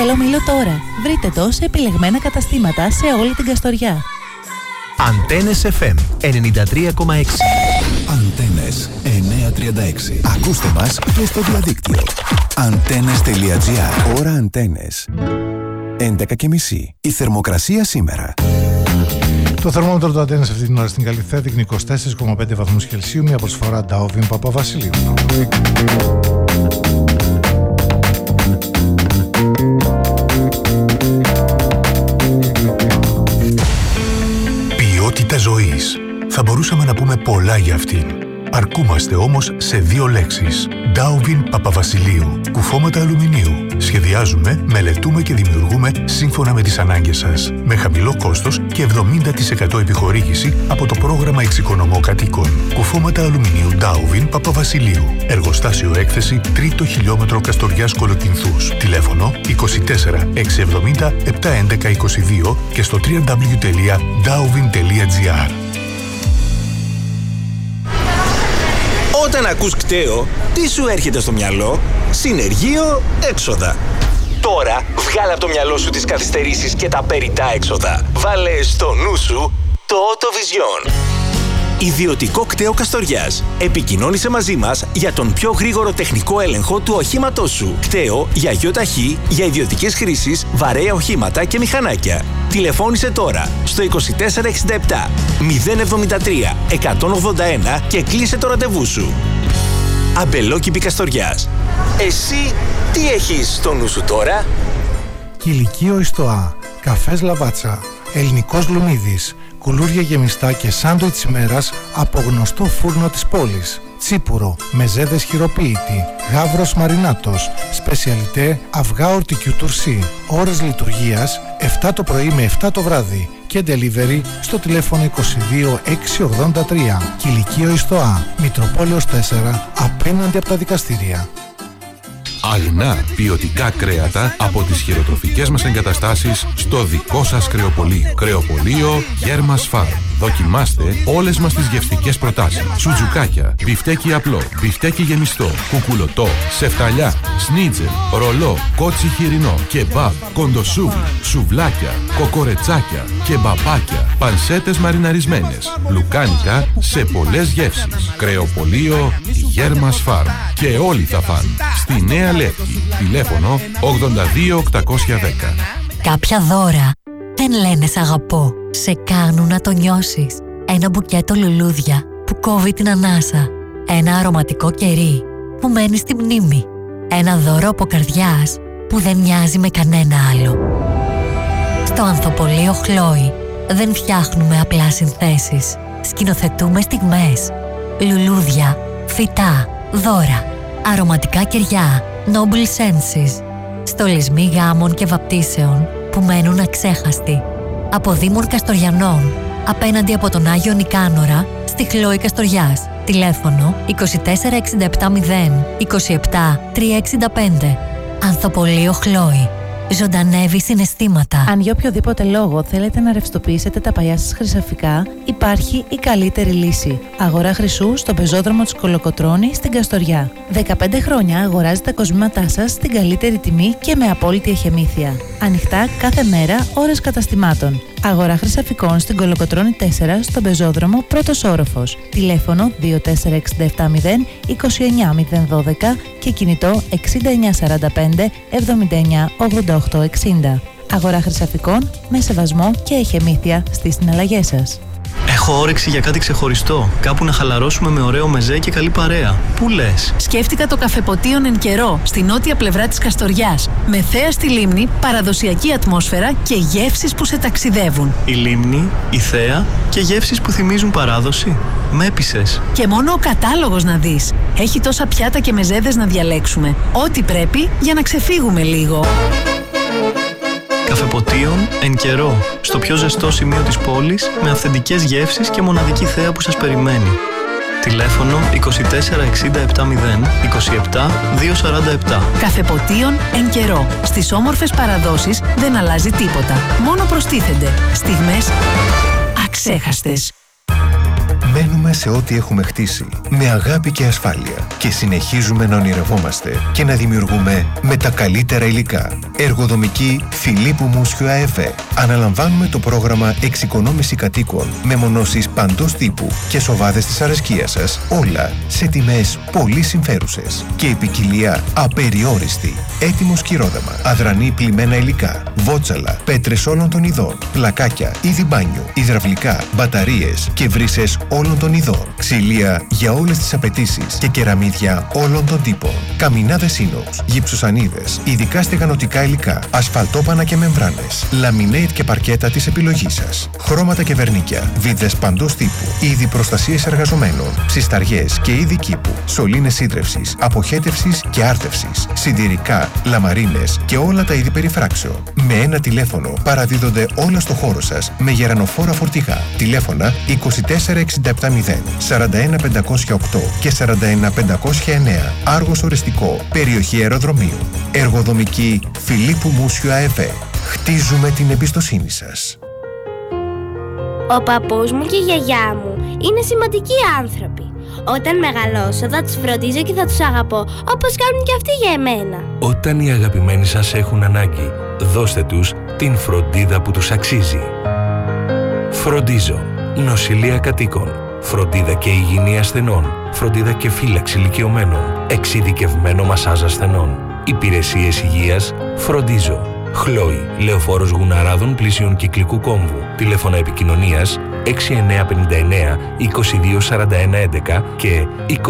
καλό μήλο τώρα. Βρείτε το σε επιλεγμένα καταστήματα σε όλη την Καστοριά. Αντένες FM 93,6. Αντένες 936. Ακούστε μας και στο διαδίκτυο. Antennes.gr. Ώρα Αντένες. 11:30. Η θερμοκρασία σήμερα. Το θερμόμετρο του Αντένες αυτή την ώρα στην Καλυθέα δείχνει 24,5 βαθμούς Κελσίου, μια προσφορά Ντάουβιν Παπαβασιλείου. Ποιότητα ζωής. Θα μπορούσαμε να πούμε πολλά για αυτήν. Αρκούμαστε όμως σε δύο λέξεις. Ντάουβιν Παπαβασιλείου. Κουφώματα αλουμινίου. Σχεδιάζουμε, μελετούμε και δημιουργούμε σύμφωνα με τις ανάγκες σας. Με χαμηλό κόστος και 70% επιχορήγηση από το πρόγραμμα Εξοικονομώ Κατοίκων. Κουφώματα αλουμινίου Ντάουβιν Παπαβασιλείου. Εργοστάσιο έκθεση 3ο χιλιόμετρο Καστοριάς Κολοκυνθούς. Τηλέφωνο 24 670 711 22 και στο www.dauvin.gr. Όταν ακούς κταίο, τι σου έρχεται στο μυαλό? Συνεργείο έξοδα. Τώρα βγάλε από το μυαλό σου τις καθυστερήσεις και τα περιττά έξοδα. Βάλε στο νου σου το Autovision. Ιδιωτικό κταίο Καστοριάς. Επικοινώνησε μαζί μας για τον πιο γρήγορο τεχνικό έλεγχο του οχήματός σου. Κταίο για ΙΟΤΑΧΗ, για ιδιωτικές χρήσεις, βαρέα οχήματα και μηχανάκια. Τηλεφώνησε τώρα στο 2467 073 181 και κλείσε το ραντεβού σου. Αμπελόκηπη Καστοριάς. Εσύ τι έχεις στο νου σου τώρα? Κηλικείο Ιστοά, καφές Λαβάτσα, ελληνικός Λουμίδης, κουλούρια γεμιστά και σάντουιτς ημέρας από γνωστό φούρνο της πόλης. Τσίπουρο, μεζέδες χειροποίητη, γάβρος μαρινάτος, σπεσιαλιτέ αυγά ορτικιού τουρσί. Ώρες λειτουργίας 7 το πρωί με 7 το βράδυ και delivery στο τηλέφωνο 22 683. Κηλικείο Ιστοά, Μητροπόλεως 4, απέναντι από τα δικαστήρια. Αγνά ποιοτικά κρέατα από τις χειροτροφικές μας εγκαταστάσεις στο δικό σας κρεοπωλείο. Κρεοπωλείο Γέρμας Φάρμ. Δοκιμάστε όλες μας τις γευστικές προτάσεις. Σουτζουκάκια, μπιφτέκι απλό, μπιφτέκι γεμιστό, κουκουλωτό, σεφταλιά, σνίτζελ, ρολό, κότσι χοιρινό, κεμπάπ, κοντοσούβλι, σουβλάκια, κοκορετσάκια, κεμπαπάκια, πανσέτες μαριναρισμένες, λουκάνικα σε πολλές γεύσεις. Κρεοπωλείο Γέρμας Φάρμ. Και όλοι θα φαν. Στη Νέα Λεύκη. Τηλέφωνο 82 810. Κάποια δώρα δεν λένε σ' αγαπώ. Σε κάνουν να το νιώσεις. Ένα μπουκέτο λουλούδια που κόβει την ανάσα. Ένα αρωματικό κερί που μένει στη μνήμη. Ένα δώρο από καρδιάς που δεν μοιάζει με κανένα άλλο. Στο Ανθοπωλείο Χλόη δεν φτιάχνουμε απλά συνθέσεις. Σκηνοθετούμε στιγμές. Λουλούδια, φυτά, δώρα, αρωματικά κεριά, Noble Senses. Στολισμοί γάμων και βαπτίσεων που μένουν αξέχαστοι. Από Δήμων Καστοριανών, απέναντι από τον Άγιο Νικάνορα, στη Χλόη Καστοριάς. Τηλέφωνο 24 67 0 27 365. Ανθοπωλείο Χλόη. Ζωντανεύει συναισθήματα. Αν για οποιοδήποτε λόγο θέλετε να ρευστοποιήσετε τα παλιά σας χρυσαφικά, υπάρχει η καλύτερη λύση. Αγορά χρυσού στον πεζόδρομο της Κολοκοτρώνη στην Καστοριά. 15 χρόνια αγοράζετε τα κοσμήματά σας στην καλύτερη τιμή και με απόλυτη εχεμήθεια. Ανοιχτά κάθε μέρα, ώρες καταστημάτων. Αγορά χρυσαφικών στην Κολοκοτρώνη 4 στον πεζόδρομο πρώτος όροφος. Τηλέφωνο 2467 0 29 012 και κινητό 6945 79 88 60. Αγορά χρυσαφικών με σεβασμό και εχεμήθεια στις συναλλαγές σας. Έχω όρεξη για κάτι ξεχωριστό. Κάπου να χαλαρώσουμε με ωραίο μεζέ και καλή παρέα. Πού λες? Σκέφτηκα το Καφεποτίον Εν Καιρό, στη νότια πλευρά της Καστοριάς. Με θέα στη λίμνη, παραδοσιακή ατμόσφαιρα και γεύσεις που σε ταξιδεύουν. Η λίμνη, η θέα και γεύσεις που θυμίζουν παράδοση. Με έπεισες. Και μόνο ο κατάλογος να δεις. Έχει τόσα πιάτα και μεζέδες να διαλέξουμε. Ό,τι πρέπει για να ξεφύγουμε λίγο. Καφεποτίον Εν Καιρό, στο πιο ζεστό σημείο της πόλης, με αυθεντικές γεύσεις και μοναδική θέα που σας περιμένει. Τηλέφωνο 24 67 0 27 247. Καφεποτίον Εν Καιρό. Στις όμορφες παραδόσεις δεν αλλάζει τίποτα. Μόνο προστίθενται στιγμές αξέχαστες. Μένουμε σε ό,τι έχουμε χτίσει, με αγάπη και ασφάλεια και συνεχίζουμε να ονειρευόμαστε και να δημιουργούμε με τα καλύτερα υλικά. Εργοδομική Φιλίππου Μούσιου ΑΕΦΕ. Αναλαμβάνουμε το πρόγραμμα εξοικονόμηση κατοίκων με μονώσεις παντός τύπου και σοβάδες της αρεσκίας σας, όλα σε τιμές πολύ συμφέρουσες και η ποικιλία απεριόριστη. Έτοιμο σκυρόδαμα, αδρανή πλημμένα υλικά, βότσαλα, πέτρες όλων των ειδών, πλακάκια, είδη μπάνιου, υδραυλικά, μπαταρίες και βρύσες όλων των ειδών, ξυλία για όλες τις απαιτήσεις και κεραμίδια όλων των τύπων, καμινάδες ίνοξ, γυψοσανίδες, ειδικά στεγανοτικά υλικά, ασφαλτόπανα και μεμβράνες, λαμινέιτ και παρκέτα της επιλογής σας, χρώματα και βερνίκια, βίδες παντός τύπου, είδη προστασίες εργαζομένων, ψισταριές και είδη κήπου, σωλήνες σύντρευσης, αποχέτευσης και άρτευσης, συντηρικά, λαμαρίνες και όλα τα είδη περιφράξεων. Με ένα τηλέφωνο παραδίδονται όλα στο χώρο σας με γερανοφόρα φορτηγά. Τηλέφωνα 24670 41508 και 41509. Άργος οριστικό, περιοχή αεροδρομίου. Εργοδομική Φιλίππου Μούσιου ΑΕΒ. Χτίζουμε την εμπιστοσύνη σας. Ο παππούς μου και η γιαγιά μου είναι σημαντικοί άνθρωποι. Όταν μεγαλώσω θα τους φροντίζω και θα τους αγαπώ όπως κάνουν και αυτοί για εμένα. Όταν οι αγαπημένοι σας έχουν ανάγκη, δώστε τους την φροντίδα που τους αξίζει. Φροντίζω. Νοσηλεία κατοίκων. Φροντίδα και υγιεινή ασθενών. Φροντίδα και φύλαξη ηλικιωμένων. Εξειδικευμένο μασάζ ασθενών. Υπηρεσίες υγείας. Φροντίζω. Χλόι, Λεωφόρος Γουναράδων πλησίων Κυκλικού Κόμβου. Τηλέφωνα επικοινωνίας 6959 224111 και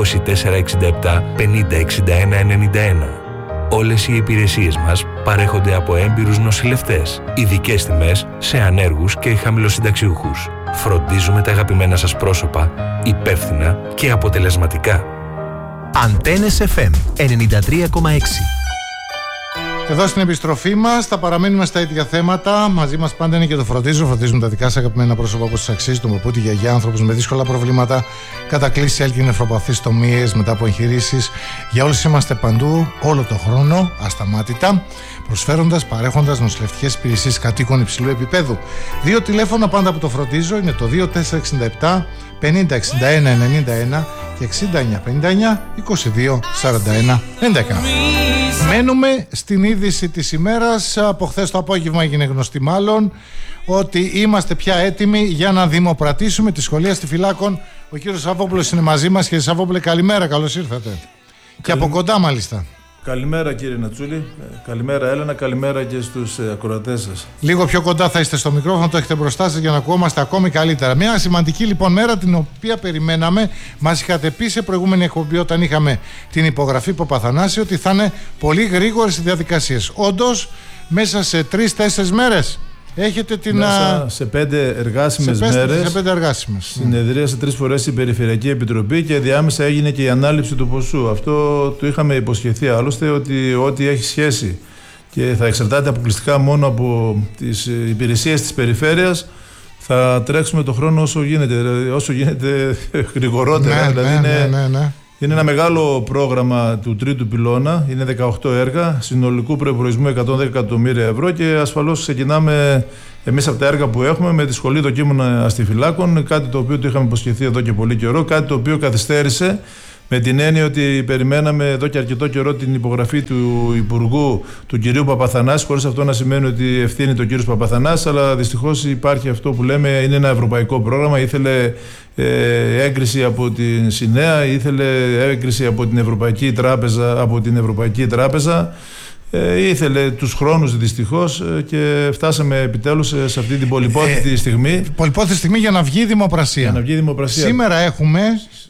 2467 506191. Όλες οι υπηρεσίες μας παρέχονται από έμπειρους νοσηλευτές. Ειδικές τιμές σε ανέργους και χαμηλοσυνταξιούχους. Φροντίζουμε τα αγαπημένα σας πρόσωπα υπεύθυνα και αποτελεσματικά. Αντένες FM 93,6. Εδώ στην επιστροφή μας θα παραμένουμε στα ίδια θέματα. Μαζί μας πάντα είναι και το Φροντίζω. Φροντίζουμε τα δικά σας αγαπημένα πρόσωπα όπως τους αξίζει, τον παππού, τη γιαγιά, άνθρωπους με δύσκολα προβλήματα, κατακλήσεις, έλκυνοι, νεφροπαθείς, τομίες, μετά από εγχειρήσεις. Για όλους είμαστε παντού, όλο το χρόνο, ασταμάτητα, προσφέροντας, παρέχοντας νοσηλευτικές υπηρεσίες κατοίκων υψηλού επίπεδου. Δύο τηλέφωνα πάντα που το Φροντίζω είναι το 2467 50 61 91 και 69 59 22 41 11. Μένουμε στην είδηση της ημέρας. Από χθες το απόγευμα έγινε γνωστή μάλλον ότι είμαστε πια έτοιμοι για να δημοπρατήσουμε τη σχολεία στη Φυλάκων. Ο κύριος Σαββόπουλος είναι μαζί μας. Κύριε Σαββόπουλε, καλημέρα, καλώς ήρθατε. Και από κοντά μάλιστα. Καλημέρα κύριε Νατσούλη, καλημέρα Έλενα, καλημέρα και στους ακροατές σας. Λίγο πιο κοντά θα είστε στο μικρόφωνο, το έχετε μπροστά σας για να ακούμαστε ακόμη καλύτερα. Μια σημαντική λοιπόν μέρα την οποία περιμέναμε. Μας είχατε πει σε προηγούμενη εκπομπή όταν είχαμε την υπογραφή Παπαθανάση ότι θα είναι πολύ γρήγορες οι διαδικασίες. Όντως μέσα σε 3-4 μέρες έχετε την... Μέσα σε 5 εργάσιμες μέρες. Σε 5 εργάσιμες. Συνεδρίασε 3 φορές η Περιφερειακή Επιτροπή και διάμεσα έγινε και η ανάληψη του ποσού. Αυτό το είχαμε υποσχεθεί άλλωστε, ότι ό,τι έχει σχέση και θα εξαρτάται αποκλειστικά μόνο από τις υπηρεσίες της περιφέρειας, θα τρέξουμε το χρόνο όσο γίνεται γρηγορότερα. Είναι ένα μεγάλο πρόγραμμα του τρίτου πυλώνα, είναι 18 έργα, συνολικού προϋπολογισμού 110 εκατομμύρια ευρώ και ασφαλώς ξεκινάμε εμείς από τα έργα που έχουμε με τη Σχολή Δοκίμων Αστιφυλάκων, κάτι το οποίο το είχαμε υποσχεθεί εδώ και πολύ καιρό, κάτι το οποίο καθυστέρησε με την έννοια ότι περιμέναμε εδώ και αρκετό καιρό την υπογραφή του Υπουργού, του κυρίου Παπαθανάση, χωρίς αυτό να σημαίνει ότι ευθύνει το κύριος Παπαθανάσης, αλλά δυστυχώς υπάρχει αυτό που λέμε, είναι ένα ευρωπαϊκό πρόγραμμα, ήθελε έγκριση από την ΣΥΝΕΑ, ήθελε έγκριση από την Ευρωπαϊκή Τράπεζα, ήθελε τους χρόνους δυστυχώς και φτάσαμε επιτέλους σε αυτή την πολυπόθητη στιγμή. Πολυπόθητη στιγμή για να βγει η δημοπρασία. Σήμερα έχουμε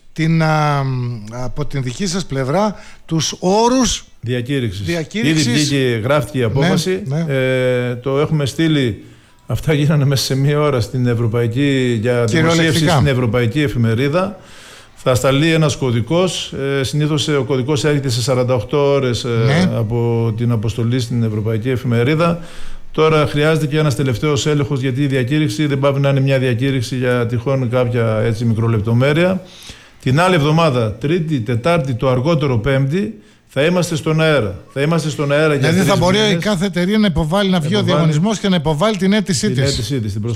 από την δική σας πλευρά τους όρους διακήρυξης. Ήδη βγήκε, γράφτηκε η απόφαση. Το έχουμε στείλει. Αυτά γίνανε μέσα σε μία ώρα στην για δημοσίευση στην Ευρωπαϊκή Εφημερίδα. Θα σταλεί ένας κωδικός. Συνήθως ο κωδικός έρχεται σε 48 ώρες από την αποστολή στην Ευρωπαϊκή Εφημερίδα. Τώρα χρειάζεται και ένας τελευταίος έλεγχος, γιατί η διακήρυξη δεν πάει να είναι μια διακήρυξη για τυχόν κάποια έτσι μικρολεπτομέρεια. Την άλλη εβδομάδα, Τρίτη, Τετάρτη, το αργότερο Πέμπτη, θα είμαστε στον αέρα. Δηλαδή θα μπορεί η κάθε εταιρεία να υποβάλει, να βγει ο διαγωνισμός και να υποβάλει την αίτησή της.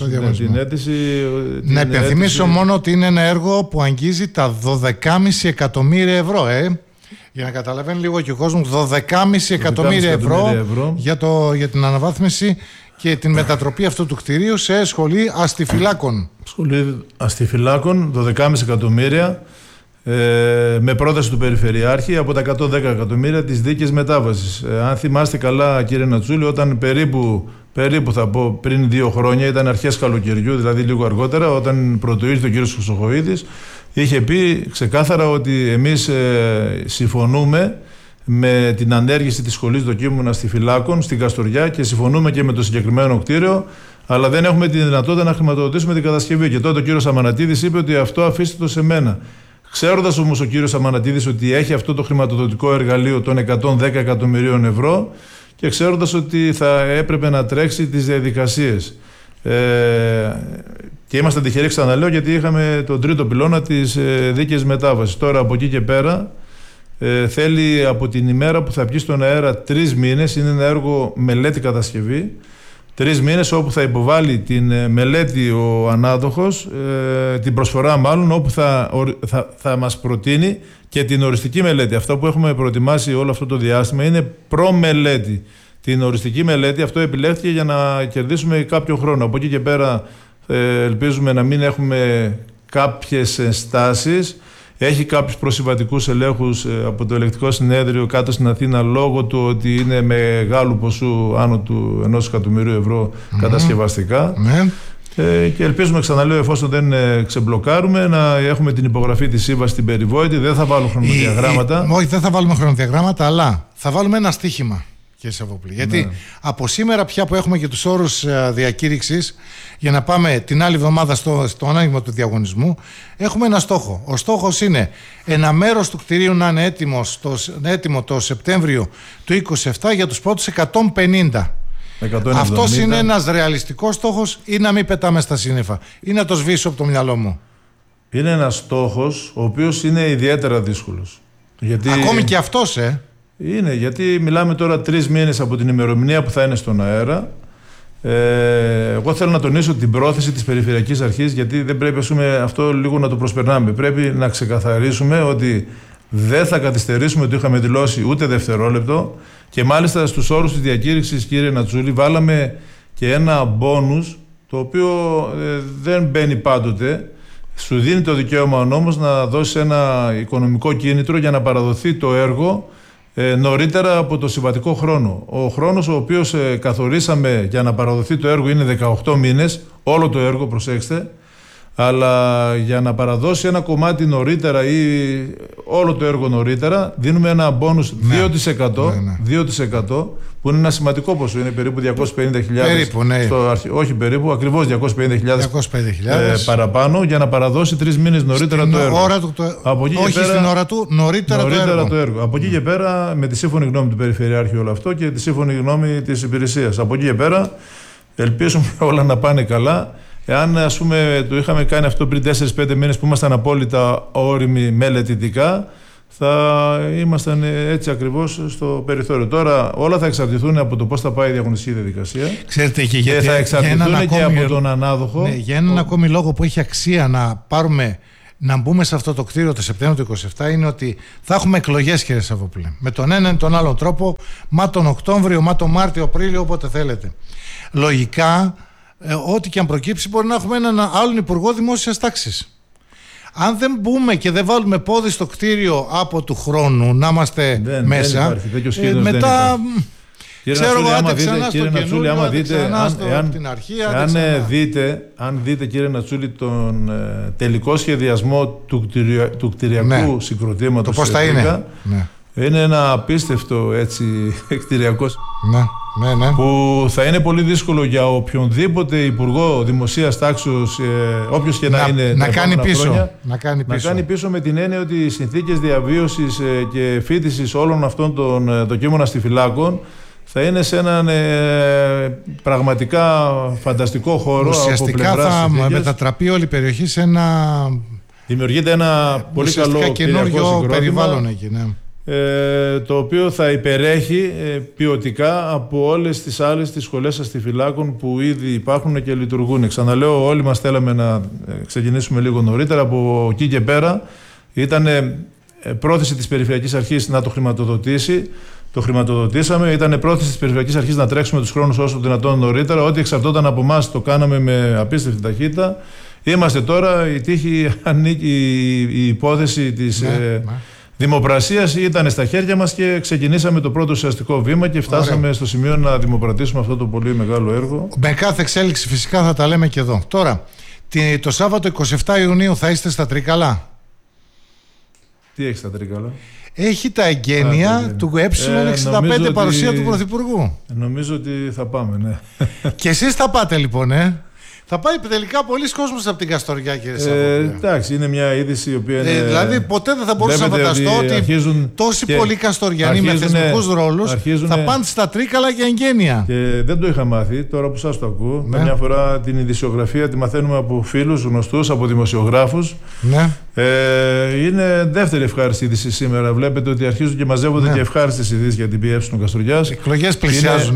Να υπενθυμίσω μόνο ότι είναι ένα έργο που αγγίζει τα 12,5 εκατομμύρια ευρώ. Για να καταλαβαίνει λίγο και ο κόσμος, 12,5 εκατομμύρια ευρώ για την αναβάθμιση και την μετατροπή αυτού του κτηρίου σε σχολή αστιφυλάκων. Σχολή αστιφυλάκων, 12,5 εκατομμύρια, με πρόταση του Περιφερειάρχη από τα 110 εκατομμύρια της δίκης μετάβασης. Αν θυμάστε καλά, κύριε Νατσούλη, όταν περίπου θα πω πριν 2 χρόνια, ήταν αρχές καλοκαιριού, δηλαδή λίγο αργότερα, όταν πρωτοήρθε ο κύριος Χρυσοχοΐδης, είχε πει ξεκάθαρα ότι εμείς συμφωνούμε με την ανέργηση της σχολής δοκίμων αστιφυλάκων στην Καστοριά και συμφωνούμε και με το συγκεκριμένο κτίριο, αλλά δεν έχουμε τη δυνατότητα να χρηματοδοτήσουμε την κατασκευή. Και τότε ο κύριος Αμανατίδης είπε ότι αυτό αφήστε το σε μένα. Ξέροντας όμως ο κύριος Αμανατίδης ότι έχει αυτό το χρηματοδοτικό εργαλείο των 110 εκατομμυρίων ευρώ και ξέροντας ότι θα έπρεπε να τρέξει τις διαδικασίες. Και είμαστε τυχεροί, ξαναλέω, γιατί είχαμε τον τρίτο πυλώνα της δίκαιης μετάβασης. Τώρα από εκεί και πέρα θέλει από την ημέρα που θα βγει στον αέρα 3 μήνες, είναι ένα έργο μελέτη κατασκευή, 3 μήνες όπου θα υποβάλει την μελέτη ο ανάδοχος, την προσφορά μάλλον, όπου θα μας προτείνει και την οριστική μελέτη. Αυτό που έχουμε προετοιμάσει όλο αυτό το διάστημα είναι προμελέτη. Την οριστική μελέτη, αυτό επιλέχθηκε για να κερδίσουμε κάποιο χρόνο. Από εκεί και πέρα ελπίζουμε να μην έχουμε κάποιες ενστάσεις. Έχει κάποιους προσυμβατικούς ελέγχους από το Ελεκτικό Συνέδριο κάτω στην Αθήνα, λόγω του ότι είναι μεγάλου ποσού, άνω του 1 εκατομμυρίου ευρώ κατασκευαστικά. Και ελπίζουμε, ξαναλέω, εφόσον δεν ξεμπλοκάρουμε, να έχουμε την υπογραφή της σύμβασης στην περιβόητη. Δεν θα βάλουμε χρονοδιαγράμματα. Όχι, δεν θα βάλουμε χρονοδιαγράμματα, αλλά θα βάλουμε ένα στοίχημα. Γιατί από σήμερα πια που έχουμε και τους όρους διακήρυξης για να πάμε την άλλη εβδομάδα στο άνοιγμα του διαγωνισμού, έχουμε ένα στόχο. Ο στόχος είναι ένα μέρος του κτηρίου να είναι έτοιμο το Σεπτέμβριο του 2027 για τους πρώτους 150. Αυτός είναι ένας ρεαλιστικός στόχος ή να μην πετάμε στα σύννεφα ή να το σβήσω από το μυαλό μου? Είναι ένας στόχος ο οποίος είναι ιδιαίτερα δύσκολος. Ακόμη και αυτός, Είναι, γιατί μιλάμε τώρα 3 μήνες από την ημερομηνία που θα είναι στον αέρα. Εγώ θέλω να τονίσω την πρόθεση της Περιφερειακής Αρχής, γιατί δεν πρέπει αυτό λίγο να το προσπερνάμε. Πρέπει να ξεκαθαρίσουμε ότι δεν θα καθυστερήσουμε, το είχαμε δηλώσει, ούτε δευτερόλεπτο, και μάλιστα στους όρους της διακήρυξης, κύριε Νατσούλη, βάλαμε και ένα μπόνους, το οποίο δεν μπαίνει πάντοτε. Σου δίνει το δικαίωμα ο νόμος να δώσει ένα οικονομικό κίνητρο για να παραδοθεί το έργο νωρίτερα από το συμβατικό χρόνο. Ο χρόνος ο οποίος καθορίσαμε για να παραδοθεί το έργο είναι 18 μήνες, όλο το έργο, προσέξτε, αλλά για να παραδώσει ένα κομμάτι νωρίτερα ή όλο το έργο νωρίτερα δίνουμε ένα μπόνους 2%, που είναι ένα σημαντικό ποσό, είναι περίπου 250.000 όχι περίπου, ακριβώς 250.000 παραπάνω, για να παραδώσει 3 μήνες νωρίτερα το έργο. Στην ώρα του, νωρίτερα το έργο. Από εκεί και πέρα, με τη σύμφωνη γνώμη του Περιφερειάρχη όλο αυτό και τη σύμφωνη γνώμη της υπηρεσίας. Από εκεί και πέρα ελπίζουμε όλα να πάνε καλά. Εάν, ας πούμε, το είχαμε κάνει αυτό πριν 4-5 μήνες που ήμασταν απόλυτα όριμοι μελετητικά, θα ήμασταν έτσι ακριβώς στο περιθώριο. Τώρα όλα θα εξαρτηθούν από το πώς θα πάει η διαγωνιστική διαδικασία. Ξέρετε, και θα εξαρτηθούν και από τον ανάδοχο. Ναι, για έναν ακόμη λόγο που έχει αξία να μπούμε σε αυτό το κτίριο το Σεπτέμβριο του 2027 είναι ότι θα έχουμε εκλογές, κύριε Σαββόπουλε. Με τον έναν ή τον άλλον τρόπο, μα τον Οκτώβριο, μα τον Μάρτιο, Απρίλιο, όποτε θέλετε. Λογικά, ό,τι και αν προκύψει, μπορεί να έχουμε έναν άλλον υπουργό δημόσιας τάξης. Αν δεν μπούμε και δεν βάλουμε πόδι στο κτίριο από του χρόνου να είμαστε μέσα, μετά ξέρω εγώ, άντε ξανά στο καινούριο, άντε ξανά στην αρχή, αν δείτε, κύριε Νατσούλη, τον τελικό σχεδιασμό του κτηριακού συγκροτήματος, το πώς θα είναι. Είναι ένα απίστευτο κτηριακός, ναι. που θα είναι πολύ δύσκολο για οποιονδήποτε υπουργό δημοσίας τάξεως, όποιος και να είναι, να κάνει πίσω με την έννοια ότι οι συνθήκες διαβίωσης και φοιτησης όλων αυτών των δοκίμων αστιφυλάκων θα είναι σε έναν πραγματικά φανταστικό χώρο. Ουσιαστικά θα μετατραπεί όλη η περιοχή σε ένα... Δημιουργείται ένα πολύ καλό καινούριο περιβάλλον εκεί, ναι. Το οποίο θα υπερέχει ποιοτικά από όλες τις άλλες τις σχολές αστιφυλάκων που ήδη υπάρχουν και λειτουργούν. Ξαναλέω, όλοι μας θέλαμε να ξεκινήσουμε λίγο νωρίτερα. Από εκεί και πέρα ήταν πρόθεση της Περιφερειακής Αρχής να το χρηματοδοτήσει. Το χρηματοδοτήσαμε. Ήταν πρόθεση της Περιφερειακής Αρχής να τρέξουμε τους χρόνους όσο δυνατόν νωρίτερα. Ό,τι εξαρτώταν από εμάς το κάναμε με απίστευτη ταχύτητα. Είμαστε τώρα, η τύχη ανήκει, η υπόθεση της δημοπρασίας ήταν στα χέρια μας και ξεκινήσαμε το πρώτο ουσιαστικό βήμα και φτάσαμε στο σημείο να δημοπρατήσουμε αυτό το πολύ μεγάλο έργο. Με κάθε εξέλιξη φυσικά θα τα λέμε και εδώ. Τώρα, το Σάββατο 27 Ιουνίου θα είστε στα Τρίκαλα. Τι έχει στα Τρίκαλα? Έχει τα εγγένεια του Ε65 παρουσία του Πρωθυπουργού. Νομίζω ότι θα πάμε, ναι. Και εσείς θα πάτε λοιπόν, Θα πάει τελικά πολλοί κόσμος από την Καστοριά, κύριε Σαββόπουλε. Εντάξει, είναι μια είδηση η οποία είναι. Δηλαδή, ποτέ δεν θα μπορούσα να φανταστώ ότι τόσοι πολλοί Καστοριανοί με θεσμικούς ρόλους θα πάνε στα Τρίκαλα για εγγένεια. Και δεν το είχα μάθει, τώρα που σας το ακούω. Ναι. Μια φορά την ειδησιογραφία τη μαθαίνουμε από φίλους γνωστούς, από δημοσιογράφους. Ναι. Είναι δεύτερη ευχάριστη είδηση σήμερα. Βλέπετε ότι αρχίζουν και μαζεύονται και ευχάριστες ειδήσεις για την ΠΕ Καστοριάς. Εκλογές πλησιάζουν.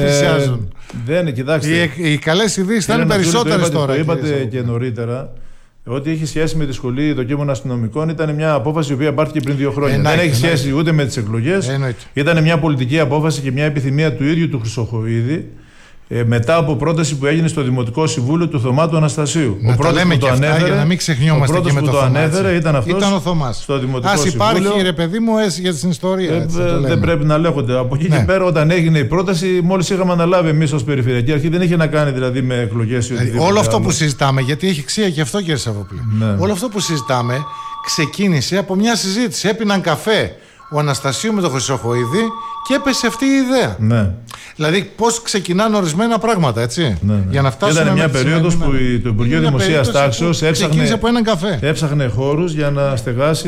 Κοιτάξτε. Οι καλές ειδήσεις θα είναι περισσότερες τώρα. Το είπατε και νωρίτερα. Ό,τι έχει σχέση με τη Σχολή Δοκίμων Αστυνομικών ήταν μια απόφαση η οποία πάρθηκε πριν 2 χρόνια. Δεν έχει σχέση ούτε με τις εκλογές. Ήταν μια πολιτική απόφαση και μια επιθυμία του ίδιου του Χρυσοχοΐδη. Μετά από πρόταση που έγινε στο Δημοτικό Συμβούλιο του Θωμά του Αναστασίου. Ο πρώτος που το ανέφερε, για να μην ξεχνιόμαστε, ο πρώτος που το ανέφερε ήταν αυτός. Ήταν ο Θωμάς. Στο Δημοτικό Συμβούλιο. Υπάρχει, ρε παιδί μου, για την ιστορία. Δεν πρέπει να λέγονται. Από εκεί και πέρα, όταν έγινε η πρόταση, μόλις είχαμε αναλάβει εμείς ως Περιφερειακή Αρχή, δεν είχε να κάνει δηλαδή με εκλογές ή οτιδήποτε. Όλο αυτό που συζητάμε, γιατί έχει αξία και αυτό, κύριε Σαββόπουλε. Όλο αυτό που συζητάμε ξεκίνησε από μια συζήτηση. Έπιναν καφέ ο Αναστασίου με τον Χρυσοχοΐδη και έπεσε αυτή η ιδέα. Ναι. Δηλαδή, πώς ξεκινάνε ορισμένα πράγματα, έτσι. Ναι. Για να φτάσουμε. Ήταν μια περίοδος που το Υπουργείο Δημοσίας Τάξεως έψαχνε χώρους για να στεγάσει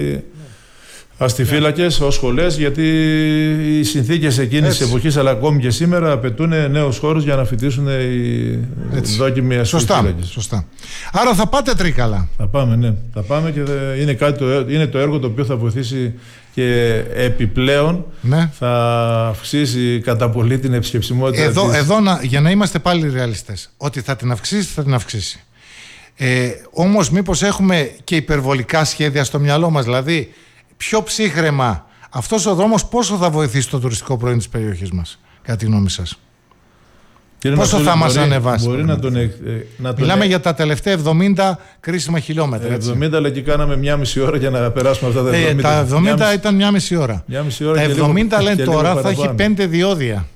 αστιφύλακες ως σχολές, γιατί οι συνθήκες εκείνης της εποχής, αλλά ακόμη και σήμερα, απαιτούν νέους χώρους για να φοιτήσουν οι δόκιμοι αστιφύλακες. Σωστά. Άρα θα πάτε Τρίκαλα. Θα πάμε, ναι. Θα πάμε και είναι το έργο το οποίο θα βοηθήσει και επιπλέον θα αυξήσει κατά πολύ την επισκεψιμότητα. Εδώ για να είμαστε πάλι ρεαλιστές, ότι θα την αυξήσει, θα την αυξήσει. Όμως μήπως έχουμε και υπερβολικά σχέδια στο μυαλό μας, δηλαδή πιο ψύχραιμα αυτός ο δρόμος πόσο θα βοηθήσει το τουριστικό προϊόν της περιοχής μας, κατά τη γνώμη σας? Πόσο θα μας ανεβάσει? Μιλάμε για τα τελευταία 70 κρίσιμα χιλιόμετρα. 70, αλλά και κάναμε 1,5 ώρα για να περάσουμε αυτά τα 70. Τα 70 ήταν 1,5 ώρα. Τα 70 λένε τώρα θα έχει 5 διόδια.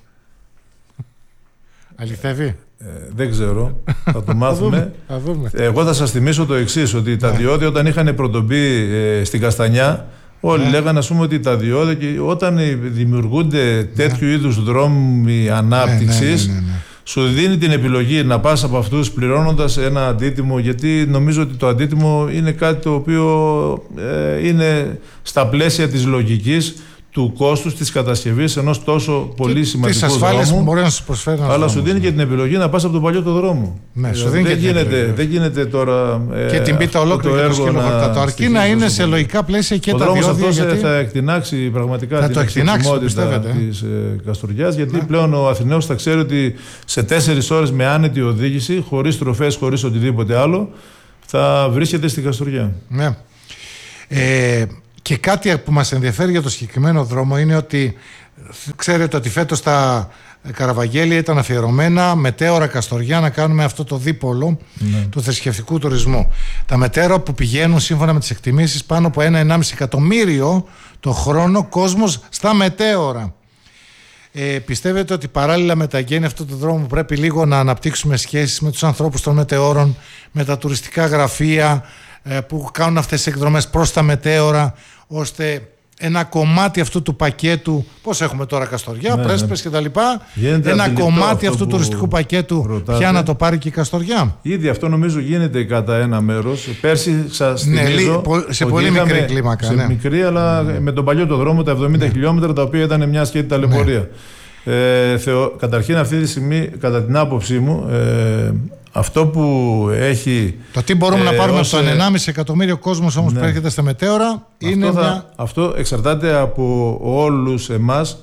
Αληθεύει? Δεν ξέρω, θα το μάθουμε. Εγώ θα σας θυμίσω το εξής, ότι τα διόδια όταν είχαν πρωτομπεί στην Καστανιά, όλοι λέγανε, ας πούμε, ότι τα διόδια, και όταν δημιουργούνται τέτοιου είδους δρόμοι ανάπτυξης, σου δίνει την επιλογή να πας από αυτούς πληρώνοντας ένα αντίτιμο, γιατί νομίζω ότι το αντίτιμο είναι κάτι το οποίο είναι στα πλαίσια της λογικής του κόστους της κατασκευής ενός τόσο πολύ σημαντικού δρόμου. Τις ασφάλειες που μπορεί να σου προσφέρει. Αλλά σου δίνει και την επιλογή να πας από τον παλιό το δρόμο. Ναι, σου δίνει δεν γίνεται τώρα. Και την πίτα ολόκληρη το σκυλοχαρτάτο. Αρκεί να είναι σε λογικά πλαίσια και τα διόδια. Ο δρόμος αυτός θα εκτινάξει πραγματικά την εξυπνότητα της Καστοριάς, γιατί πλέον ο Αθηναίος θα ξέρει ότι σε 4 ώρες με άνετη οδήγηση, χωρίς στροφές, χωρίς οτιδήποτε άλλο, θα βρίσκεται στην Καστοριά. Ναι. Και κάτι που μας ενδιαφέρει για το συγκεκριμένο δρόμο είναι ότι ξέρετε ότι φέτος τα Καραβαγγέλια ήταν αφιερωμένα μετέωρα Καστοριά να κάνουμε αυτό το δίπολο του θρησκευτικού τουρισμού. Τα μετέωρα που πηγαίνουν σύμφωνα με τις εκτιμήσεις πάνω από 1,5 εκατομμύριο το χρόνο κόσμος στα μετέωρα. Πιστεύετε ότι παράλληλα με τα εγγένεια αυτού του δρόμου πρέπει λίγο να αναπτύξουμε σχέσεις με τους ανθρώπους των μετεώρων, με τα τουριστικά γραφεία που κάνουν αυτές τις εκδρομές προς τα μετέωρα, ώστε ένα κομμάτι αυτού του πακέτου, πώς έχουμε τώρα Καστοριά, Πρέσπες κτλ. Ένα κομμάτι αυτού του τουριστικού πακέτου πια να το πάρει και η Καστοριά. Ήδη αυτό νομίζω γίνεται κατά ένα μέρος. Πέρσι σας θυμίζω σε πολύ μικρή κλίμακα. Σε μικρή, αλλά με τον παλιό το δρόμο, τα 70 χιλιόμετρα, τα οποία ήταν μια σχέτη ταλαιπωρία. Καταρχήν αυτή τη στιγμή, κατά την άποψή μου, αυτό που έχει. Το τι μπορούμε να πάρουμε από το 1,5 εκατομμύριο κόσμος όμως που έρχεται στα μετέωρα είναι αυτό εξαρτάται από όλους εμάς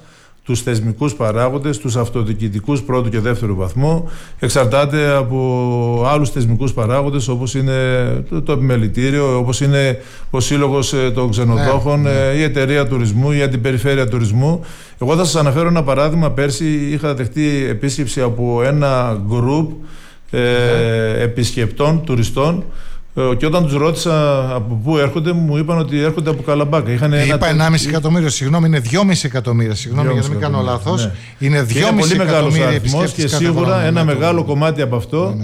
τους θεσμικούς παράγοντες, τους αυτοδιοικητικούς πρώτου και δεύτερου βαθμού, εξαρτάται από άλλους θεσμικούς παράγοντες όπως είναι το επιμελητήριο, όπως είναι ο Σύλλογος των Ξενοδόχων, η Εταιρεία Τουρισμού, η Αντιπεριφέρεια Τουρισμού. Εγώ θα σας αναφέρω ένα παράδειγμα. Πέρσι είχα δεχτεί επίσκεψη από ένα γκρουπ επισκεπτών, τουριστών, και όταν τους ρώτησα από πού έρχονται, μου είπαν ότι έρχονται από Καλαμπάκα. Είπα 1,5 εκατομμύριο, συγγνώμη, είναι 2,5 εκατομμύρια. Συγγνώμη για να μην κάνω λάθος. Είναι 2,5 εκατομμύρια επισκέπτες. Και σίγουρα ένα μεγάλο κομμάτι από αυτό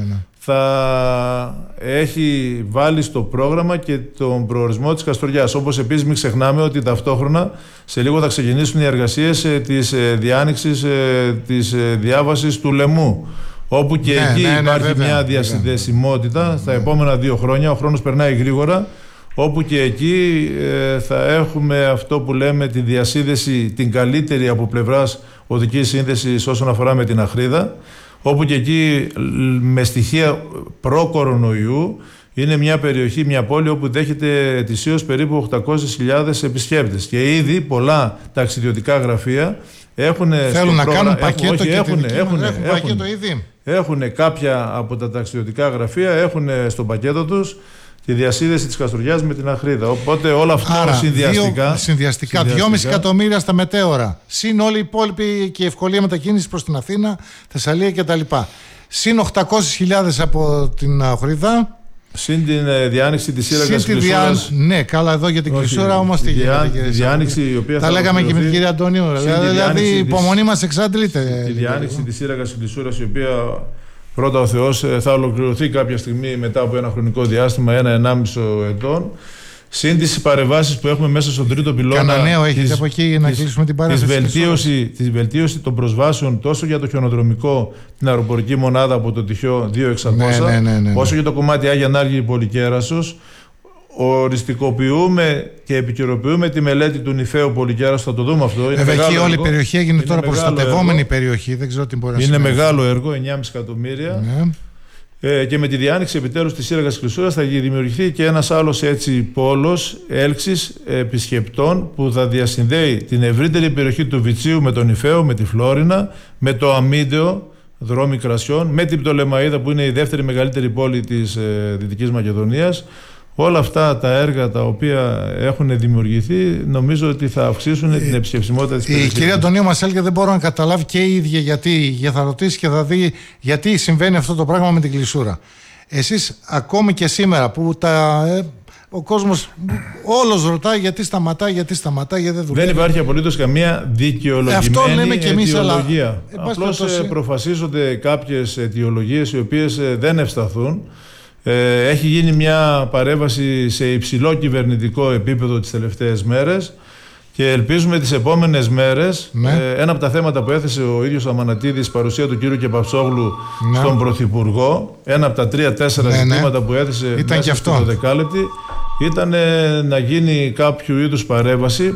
θα έχει βάλει στο πρόγραμμα και τον προορισμό της Καστοριάς. Όπως επίσης μην ξεχνάμε ότι ταυτόχρονα σε λίγο θα ξεκινήσουν οι εργασίες της διάνοιξης της διάβασης του Λεμού, όπου και εκεί υπάρχει μια διασυνδεσιμότητα στα επόμενα 2 χρόνια. Ο χρόνος περνάει γρήγορα, όπου και εκεί θα έχουμε αυτό που λέμε τη διασύνδεση, την καλύτερη από πλευράς οδικής σύνδεσης όσον αφορά με την Αχρίδα, όπου και εκεί με στοιχεία προ-κορονοϊού είναι μια περιοχή, μια πόλη όπου δέχεται ετησίως περίπου 800.000 επισκέπτες, και ήδη πολλά ταξιδιωτικά γραφεία θέλουν να κάνουν πακέτο πακέτο ήδη. Έχουν κάποια από τα ταξιδιωτικά γραφεία, έχουν στο πακέτο τους τη διασύνδεση της Καστοριάς με την Αχρίδα. Οπότε όλο αυτό συνδυαστικά 2,5 εκατομμύρια στα μετέωρα. Συν όλοι οι υπόλοιποι και η ευκολία μετακίνησης προς την Αθήνα, Θεσσαλία κτλ. Συν 800.000 από την Αχρίδα. Συν την διάνοιξη της σύραγγας Κλεισούρας. Ναι, καλά, εδώ για την Κλεισούρα όμως τι γίνεται. Τα λέγαμε και με την κυρία Αντωνίου. Δηλαδή η υπομονή μας εξαντλείται. Τη διάνοιξη της σύραγγας Κλεισούρας, η οποία πρώτα ο Θεός θα ολοκληρωθεί κάποια στιγμή μετά από ένα χρονικό διάστημα, 1-1,5 ετών. Συν τις παρεμβάσεις που έχουμε μέσα στον τρίτο πυλώνα. Κανένα νέο έχετε από εκεί να κλείσουμε την παρέμβαση. Τη βελτίωση των προσβάσεων τόσο για το χιονοδρομικό, την αεροπορική μονάδα από το Τυχαίο 2600, όσο για το κομμάτι Άγια Νάργη Πολυκέρασος. Οριστικοποιούμε και επικαιροποιούμε τη μελέτη του Νηφαίου Πολυκέρασου. Θα το δούμε αυτό. Βέβαια, εκεί όλη η περιοχή έγινε τώρα προστατευόμενη περιοχή. Δεν ξέρω τι μπορεί να είναι. Είναι μεγάλο έργο, 9,5 εκατομμύρια. Και με τη διάνοιξη επιτέλους της σύραγγας Κλεισούρας θα δημιουργηθεί και ένας άλλος έτσι πόλος έλξης επισκεπτών που θα διασυνδέει την ευρύτερη περιοχή του Βιτσίου με τον Νηφαίο, με τη Φλόρινα, με το Αμίντεο, δρόμοι κρασιών, με την Πτολεμαΐδα που είναι η δεύτερη μεγαλύτερη πόλη της Δυτικής Μακεδονίας. Όλα αυτά τα έργα τα οποία έχουν δημιουργηθεί νομίζω ότι θα αυξήσουν την επισκεψιμότητα της περιοχής. Η κυρία Αντωνίου μας έλεγε δεν μπορώ να καταλάβει και η ίδια γιατί, θα ρωτήσει και θα δει γιατί συμβαίνει αυτό το πράγμα με την Κλεισούρα. Εσείς ακόμη και σήμερα που ο κόσμος όλος ρωτάει γιατί σταματάει, γιατί δεν δουλεύει. Δεν υπάρχει απολύτως καμία δικαιολογημένη αιτιολογία. Απλώς προφασίζονται κάποιες αιτιολογίες οι οποίες δεν ευσταθούν. Έχει γίνει μια παρέμβαση σε υψηλό κυβερνητικό επίπεδο τις τελευταίες μέρες και ελπίζουμε τις επόμενες μέρες ένα από τα θέματα που έθεσε ο ίδιος Αμανατίδης, παρουσία του κύριου Κεπαψόγλου στον Πρωθυπουργό, ένα από τα 3-4 ζητήματα που έθεσε μέσα στο δεκάλεπτη ήταν να γίνει κάποιο είδους παρέμβαση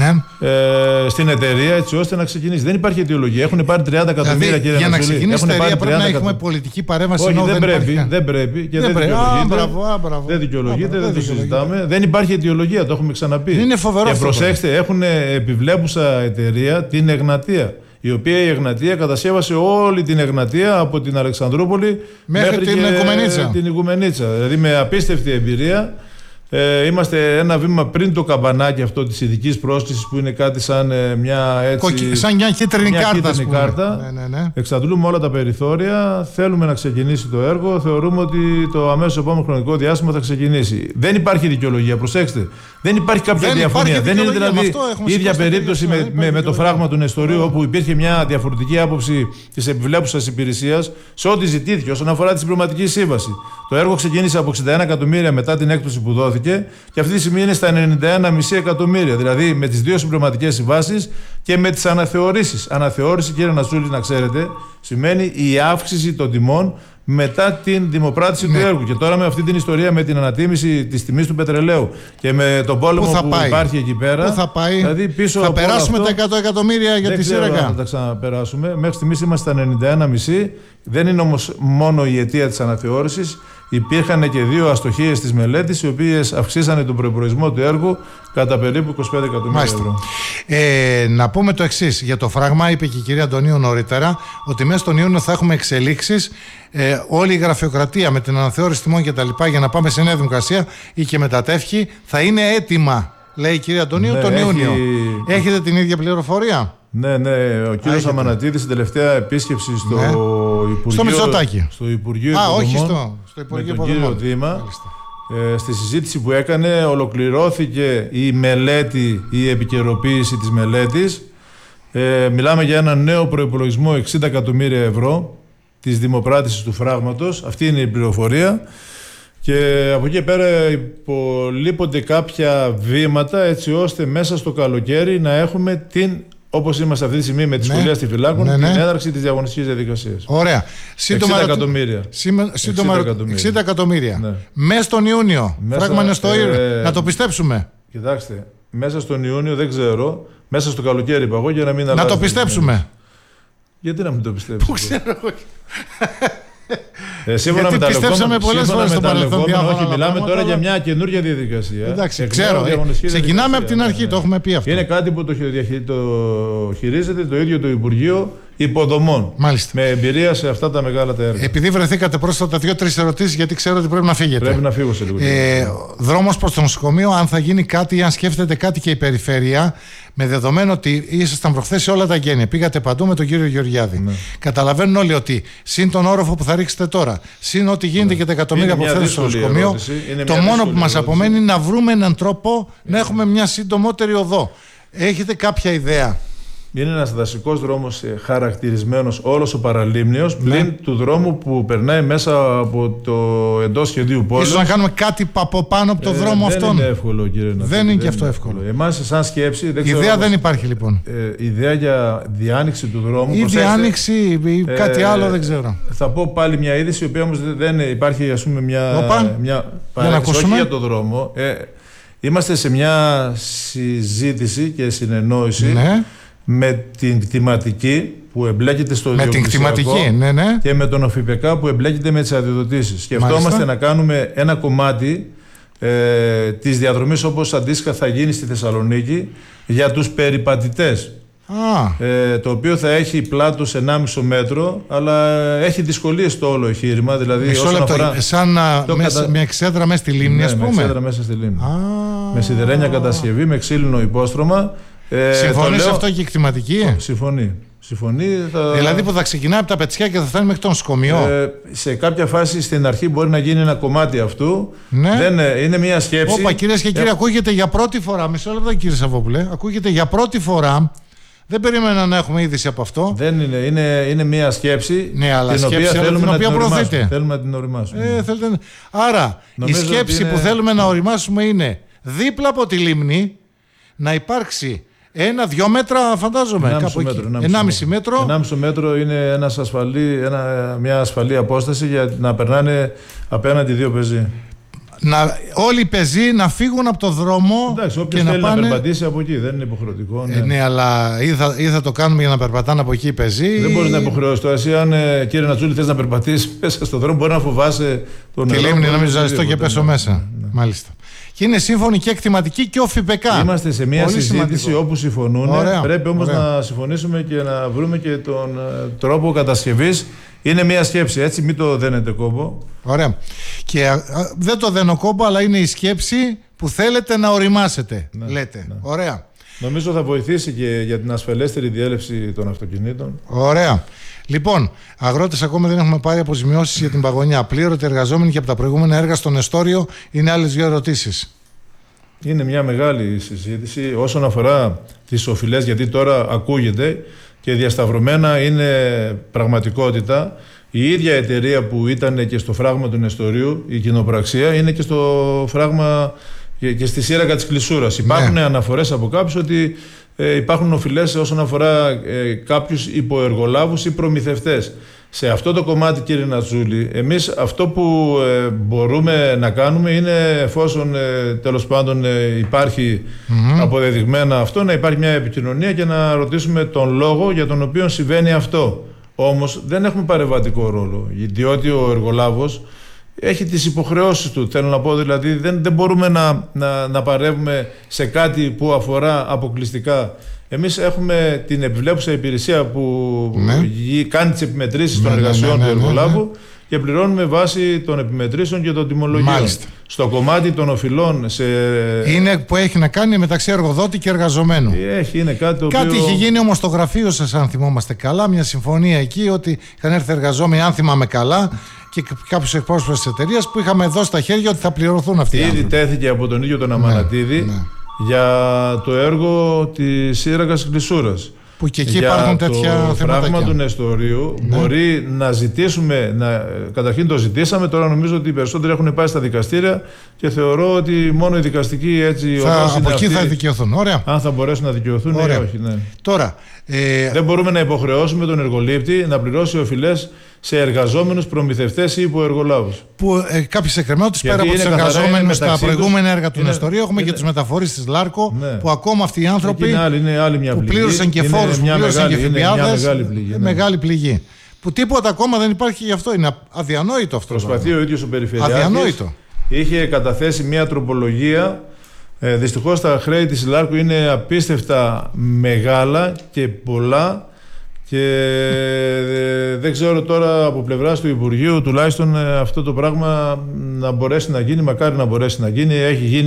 στην εταιρεία έτσι ώστε να ξεκινήσει. Δεν υπάρχει αιτιολογία. Έχουν πάρει 30 εκατομμύρια, κύριε για να ξεκινήσει η εταιρεία πρέπει να έχουμε πολιτική παρέμβαση. Όχι, δεν πρέπει και δεν δικαιολογείται. Δεν δικαιολογείται, δεν το συζητάμε. Δεν υπάρχει αιτιολογία, το έχουμε ξαναπεί. Είναι φοβερό. Και προσέξτε, έχουν επιβλέπουσα εταιρεία την Εγνατία, η οποία η Εγνατία κατασκεύασε όλη την Εγνατία από την Αλεξανδρούπολη μέχρι την Ιγουμενίτσα. Δηλαδή με απίστευτη εμπειρία. Είμαστε ένα βήμα πριν το καμπανάκι αυτό της ειδικής πρόσκλησης που είναι κάτι σαν μια έτσι. Σαν μια κίτρινη κάρτα. Εξαντλούμε όλα τα περιθώρια. Θέλουμε να ξεκινήσει το έργο. Θεωρούμε ότι το αμέσως επόμενο χρονικό διάστημα θα ξεκινήσει. Δεν υπάρχει δικαιολογία. Προσέξτε. Δεν υπάρχει κάποια διαφωνία. Δεν είναι δηλαδή η ίδια περίπτωση με το φράγμα του Νεστορίου, όπου υπήρχε μια διαφορετική άποψη της επιβλέπουσας υπηρεσίας σε ό,τι ζητήθηκε όσον αφορά τη συμπληρωματική σύμβαση. Το έργο ξεκίνησε από 61 εκατομμύρια μετά την έκπτωση που δόθηκε και αυτή τη στιγμή είναι στα 91,5 εκατομμύρια. Δηλαδή με τις δύο συμπληρωματικές συμβάσεις και με τις αναθεωρήσεις. Αναθεώρηση, κύριε Νασούλη, να ξέρετε, σημαίνει η αύξηση των τιμών μετά την δημοπράτηση του έργου. Και τώρα με αυτή την ιστορία, με την ανατίμηση της τιμής του πετρελαίου και με τον πόλεμο που υπάρχει εκεί πέρα. Πού θα πάει, δηλαδή πίσω θα περάσουμε τα 100 εκατομμύρια για τη σύραγγα. Θα τα ξαναπεράσουμε. Μέχρι στιγμής είμαστε στα 91,5. Δεν είναι όμως μόνο η αιτία της αναθεώρησης. υπήρχαν και 2 αστοχίες της μελέτης, οι οποίες αυξήσανε τον προϋπολογισμό του έργου κατά περίπου 25 εκατομμύρια ευρώ. Να πούμε το εξής. Για το φράγμα, είπε και η κυρία Αντωνίου νωρίτερα, ότι μέσα στον Ιούνιο θα έχουμε εξελίξεις. Όλη η γραφειοκρατία με την αναθεώρηση τιμών και τα λοιπά, για να πάμε σε νέα δημοκρασία ή και με τα τεύχη, θα είναι έτοιμα, λέει η κυρία Αντωνίου, τον Ιούνιο. Έχετε την ίδια πληροφορία? Ναι, ο κύριος Αμανατίδης στην τελευταία επίσκεψη στο Υπουργείο. Στο Μητσοτάκη. Στο Υπουργείο Υποδομών, όχι στο Υπουργείο με τον κύριο Δήμα. Στη συζήτηση που έκανε, ολοκληρώθηκε η μελέτη, η επικαιροποίηση της μελέτης. Μιλάμε για ένα νέο προϋπολογισμό 60 εκατομμύρια ευρώ της δημοπράτησης του φράγματος. Αυτή είναι η πληροφορία. Και από εκεί πέρα υπολείπονται κάποια βήματα, έτσι ώστε μέσα στο καλοκαίρι να έχουμε όπως είμαστε αυτή τη στιγμή με τη σχολεία στη Φυλάκων, την έναρξη της διαγωνιστικής διαδικασίας. Ωραία. 60 εκατομμύρια. 60 εκατομμύρια. Ναι. Μέσα στον Ιούνιο. Φράγμα είναι στο να το πιστέψουμε. Κοιτάξτε, μέσα στον Ιούνιο δεν ξέρω. Μέσα στο καλοκαίρι είπα εγώ, για να μην αλλάζει. Να το πιστέψουμε. Γιατί να μην το πιστέψουμε? Πού ξέρω εγώ. Σύμφωνα με τα πιστέψαμε πολλές φορές στο παρελθόν. Όχι, μιλάμε τώρα για μια καινούργια διαδικασία. Εντάξει, ξέρω. Ξεκινάμε από την αρχή, το έχουμε πει αυτό. Είναι κάτι που το χειρίζεται το ίδιο το Υπουργείο Υποδομών. Μάλιστα. Με εμπειρία σε αυτά τα μεγάλα τα έργα. Επειδή βρεθήκατε πρόσφατα 2-3 ερωτήσεις, γιατί ξέρω ότι πρέπει να φύγετε. Πρέπει να φύγω σε λίγο. Δρόμος προς το νοσοκομείο, αν θα γίνει κάτι ή αν σκέφτεται κάτι και η περιφέρεια, με δεδομένο ότι ήσασταν προχθές σε όλα τα γένεια, πήγατε παντού με τον κύριο Γεωργιάδη. Ναι. Καταλαβαίνουν όλοι ότι συν τον όροφο που θα ρίξετε τώρα, συν ό,τι γίνεται και τα εκατομμύρια που θέλετε στο νοσοκομείο, το μόνο που μας απομένει είναι να βρούμε έναν τρόπο να έχουμε μια συντομότερη οδό. Έχετε κάποια ιδέα? Είναι ένας δασικός δρόμος χαρακτηρισμένος όλος ο Παραλίμνιος, πλην του δρόμου που περνάει μέσα από το εντός σχεδίου πόλης. Ίσως να κάνουμε κάτι από πάνω από το δρόμο αυτόν. Δεν είναι εύκολο, κύριε Νατζή. Δεν είναι και αυτό εύκολο. Εμάς, σαν σκέψη. Ιδέα δεν υπάρχει λοιπόν. Ιδέα για διάνοιξη του δρόμου. Ή διάνοιξη ή κάτι άλλο, δεν ξέρω. Θα πω πάλι μια είδηση, η οποία όμως δεν υπάρχει, ας πούμε, μια παράδειξη για το δρόμο. Είμαστε σε μια συζήτηση και συνεννόηση. Ναι. Με την κτηματική που εμπλέκεται στο διοκτησιακό και με τον ΟΦΙΠΕΚΑ που εμπλέκεται με τις αδειοδοτήσεις. Σκεφτόμαστε να κάνουμε ένα κομμάτι της διαδρομής, όπως αντίστοιχα θα γίνει στη Θεσσαλονίκη, για τους περιπατητές. Το οποίο θα έχει πλάτος 1,5 μέτρο, αλλά έχει δυσκολίες στο όλο εγχείρημα. Δηλαδή, σαν μια εξέδρα μέσα στη λίμνη, ας πούμε. Με εξέδρα μέσα στη λίμνη. Με σιδερένια κατασκευή, με ξύλινο υπόστρωμα. Συμφωνεί σε αυτό και η κτηματική? Συμφωνεί. Δηλαδή που θα ξεκινάει από τα Πετσιά και θα φτάνει μέχρι το νοσοκομείο. Σε κάποια φάση στην αρχή μπορεί να γίνει ένα κομμάτι αυτού. Ναι. Είναι μια σκέψη. Όπα, κυρίες και κύριοι, ακούγεται για πρώτη φορά. Μισό λεπτό, κύριε Σαββόπουλε. Ακούγεται για πρώτη φορά. Δεν περίμενα να έχουμε είδηση από αυτό. Δεν είναι μια σκέψη, ναι, αλλά την οποία θέλουμε να την οριμάσουμε. Θέλουμε να την οριμάσουμε. Άρα, η σκέψη που θέλουμε να οριμάσουμε είναι δίπλα από τη λίμνη να υπάρξει 1-2 μέτρα, φαντάζομαι. 1,5 μέτρο. 1,5 μέτρο είναι μια ασφαλή απόσταση για να περνάνε απέναντι 2 πεζοί. Όλοι οι πεζοί να φύγουν από το δρόμο. Εντάξει, όποιος θέλει να περπατήσει από εκεί, δεν είναι υποχρεωτικό. Ναι, αλλά ή θα το κάνουμε για να περπατάνε από εκεί οι πεζοί. Δεν μπορεί να υποχρεώσει τώρα. Εσύ, αν κύριε Νατσούλη, θες να περπατήσεις μέσα στον δρόμο, μπορεί να φοβάσαι τον νερό. Τη λίμνη να μην ζαλιστώ και πέσω μέσα. Ναι. Μάλιστα. Και είναι σύμφωνοι και εκτιματικοί και ο ΦΙΠΕΚΑ. Είμαστε σε μια συζήτηση όπου συμφωνούν. Πρέπει όμως να συμφωνήσουμε και να βρούμε και τον τρόπο κατασκευής. Είναι μια σκέψη, έτσι, μην το δένετε κόμπο. Ωραία. Και δεν το δένω κόμπο, αλλά είναι η σκέψη που θέλετε να οριμάσετε, λέτε. Ναι. Ωραία. Νομίζω θα βοηθήσει και για την ασφαλέστερη διέλευση των αυτοκινήτων. Ωραία. Λοιπόν, αγρότες ακόμα δεν έχουμε πάρει αποζημιώσεις για την παγωνιά. Πλήρωτοι εργαζόμενοι και από τα προηγούμενα έργα στο Νεστόριο. Είναι άλλες 2 ερωτήσεις. Είναι μια μεγάλη συζήτηση όσον αφορά τις οφειλές, γιατί τώρα ακούγεται και διασταυρωμένα είναι πραγματικότητα. Η ίδια εταιρεία που ήταν και στο φράγμα του Νεστορίου, η κοινοπραξία, είναι και στο φράγμα και στη σύραγγα της Κλεισούρας. Υπάρχουν αναφορές από κάποιους ότι υπάρχουν οφειλές όσον αφορά κάποιους υποεργολάβους ή προμηθευτές. Σε αυτό το κομμάτι, κύριε Νατσούλη, εμείς αυτό που μπορούμε να κάνουμε είναι, εφόσον τέλος πάντων υπάρχει αποδεδειγμένα αυτό, να υπάρχει μια επικοινωνία και να ρωτήσουμε τον λόγο για τον οποίο συμβαίνει αυτό. Όμως δεν έχουμε παρεμβατικό ρόλο, διότι ο εργολάβος έχει τις υποχρεώσεις του. Θέλω να πω, δηλαδή δεν μπορούμε να παρεύουμε σε κάτι που αφορά αποκλειστικά. Εμείς έχουμε την επιβλέπουσα υπηρεσία που κάνει τις επιμετρήσεις των εργασιών του εργολάβου και πληρώνουμε βάσει των επιμετρήσεων και των τιμολογίων. Μάλιστα. Στο κομμάτι των οφειλών είναι που έχει να κάνει μεταξύ εργοδότη και εργαζομένου. Είναι κάτι το Κάτι είχε γίνει όμως στο γραφείο σας, αν θυμόμαστε καλά, μια συμφωνία εκεί ότι είχαν έρθει εργαζόμενοι, αν θυμάμαι καλά, και κάποιους εκπρόσωπους της εταιρείας που είχαμε δώσει στα χέρια ότι θα πληρωθούν αυτοί οι άνθρωποι. Ήδη τέθηκε από τον ίδιο τον Αμανατίδη για το έργο της σύραγγας Κλεισούρας. Που και εκεί υπάρχουν τέτοια θέματα. Το πράγμα του Νεστορίου μπορεί να ζητήσουμε, καταρχήν το ζητήσαμε, τώρα νομίζω ότι οι περισσότεροι έχουν πάει στα δικαστήρια και θεωρώ ότι μόνο οι δικαστικοί έτσι από εκεί θα δικαιωθούν. Ωραία. Αν θα μπορέσουν να δικαιωθούν ή όχι. Ναι. Τώρα, δεν μπορούμε να υποχρεώσουμε τον εργολήπτη να πληρώσει οφειλές σε εργαζόμενους, προμηθευτές ή υποεργολάβους. Που κάποιες εκκρεμότητες πέρα από τους εργαζόμενους στα προηγούμενα έργα του Νεστορίου, έχουμε και τους μεταφορείς της Λάρκο, που ακόμα αυτοί οι άνθρωποι που πλήρωσαν και φόρους, που πλήρωσαν και ΦΠΑδες, μεγάλη πληγή. Που τίποτα ακόμα δεν υπάρχει γι' αυτό. Είναι αδιανόητο αυτό. Προσπαθεί ο ίδιος ο Περιφερειάρχης. Είχε καταθέσει μια τροπολογία. Δυστυχώς τα χρέη της Λάρκο είναι απίστευτα μεγάλα και πολλά. Και δεν ξέρω τώρα από πλευράς του Υπουργείου τουλάχιστον αυτό το πράγμα να μπορέσει να γίνει, μακάρι να μπορέσει να γίνει.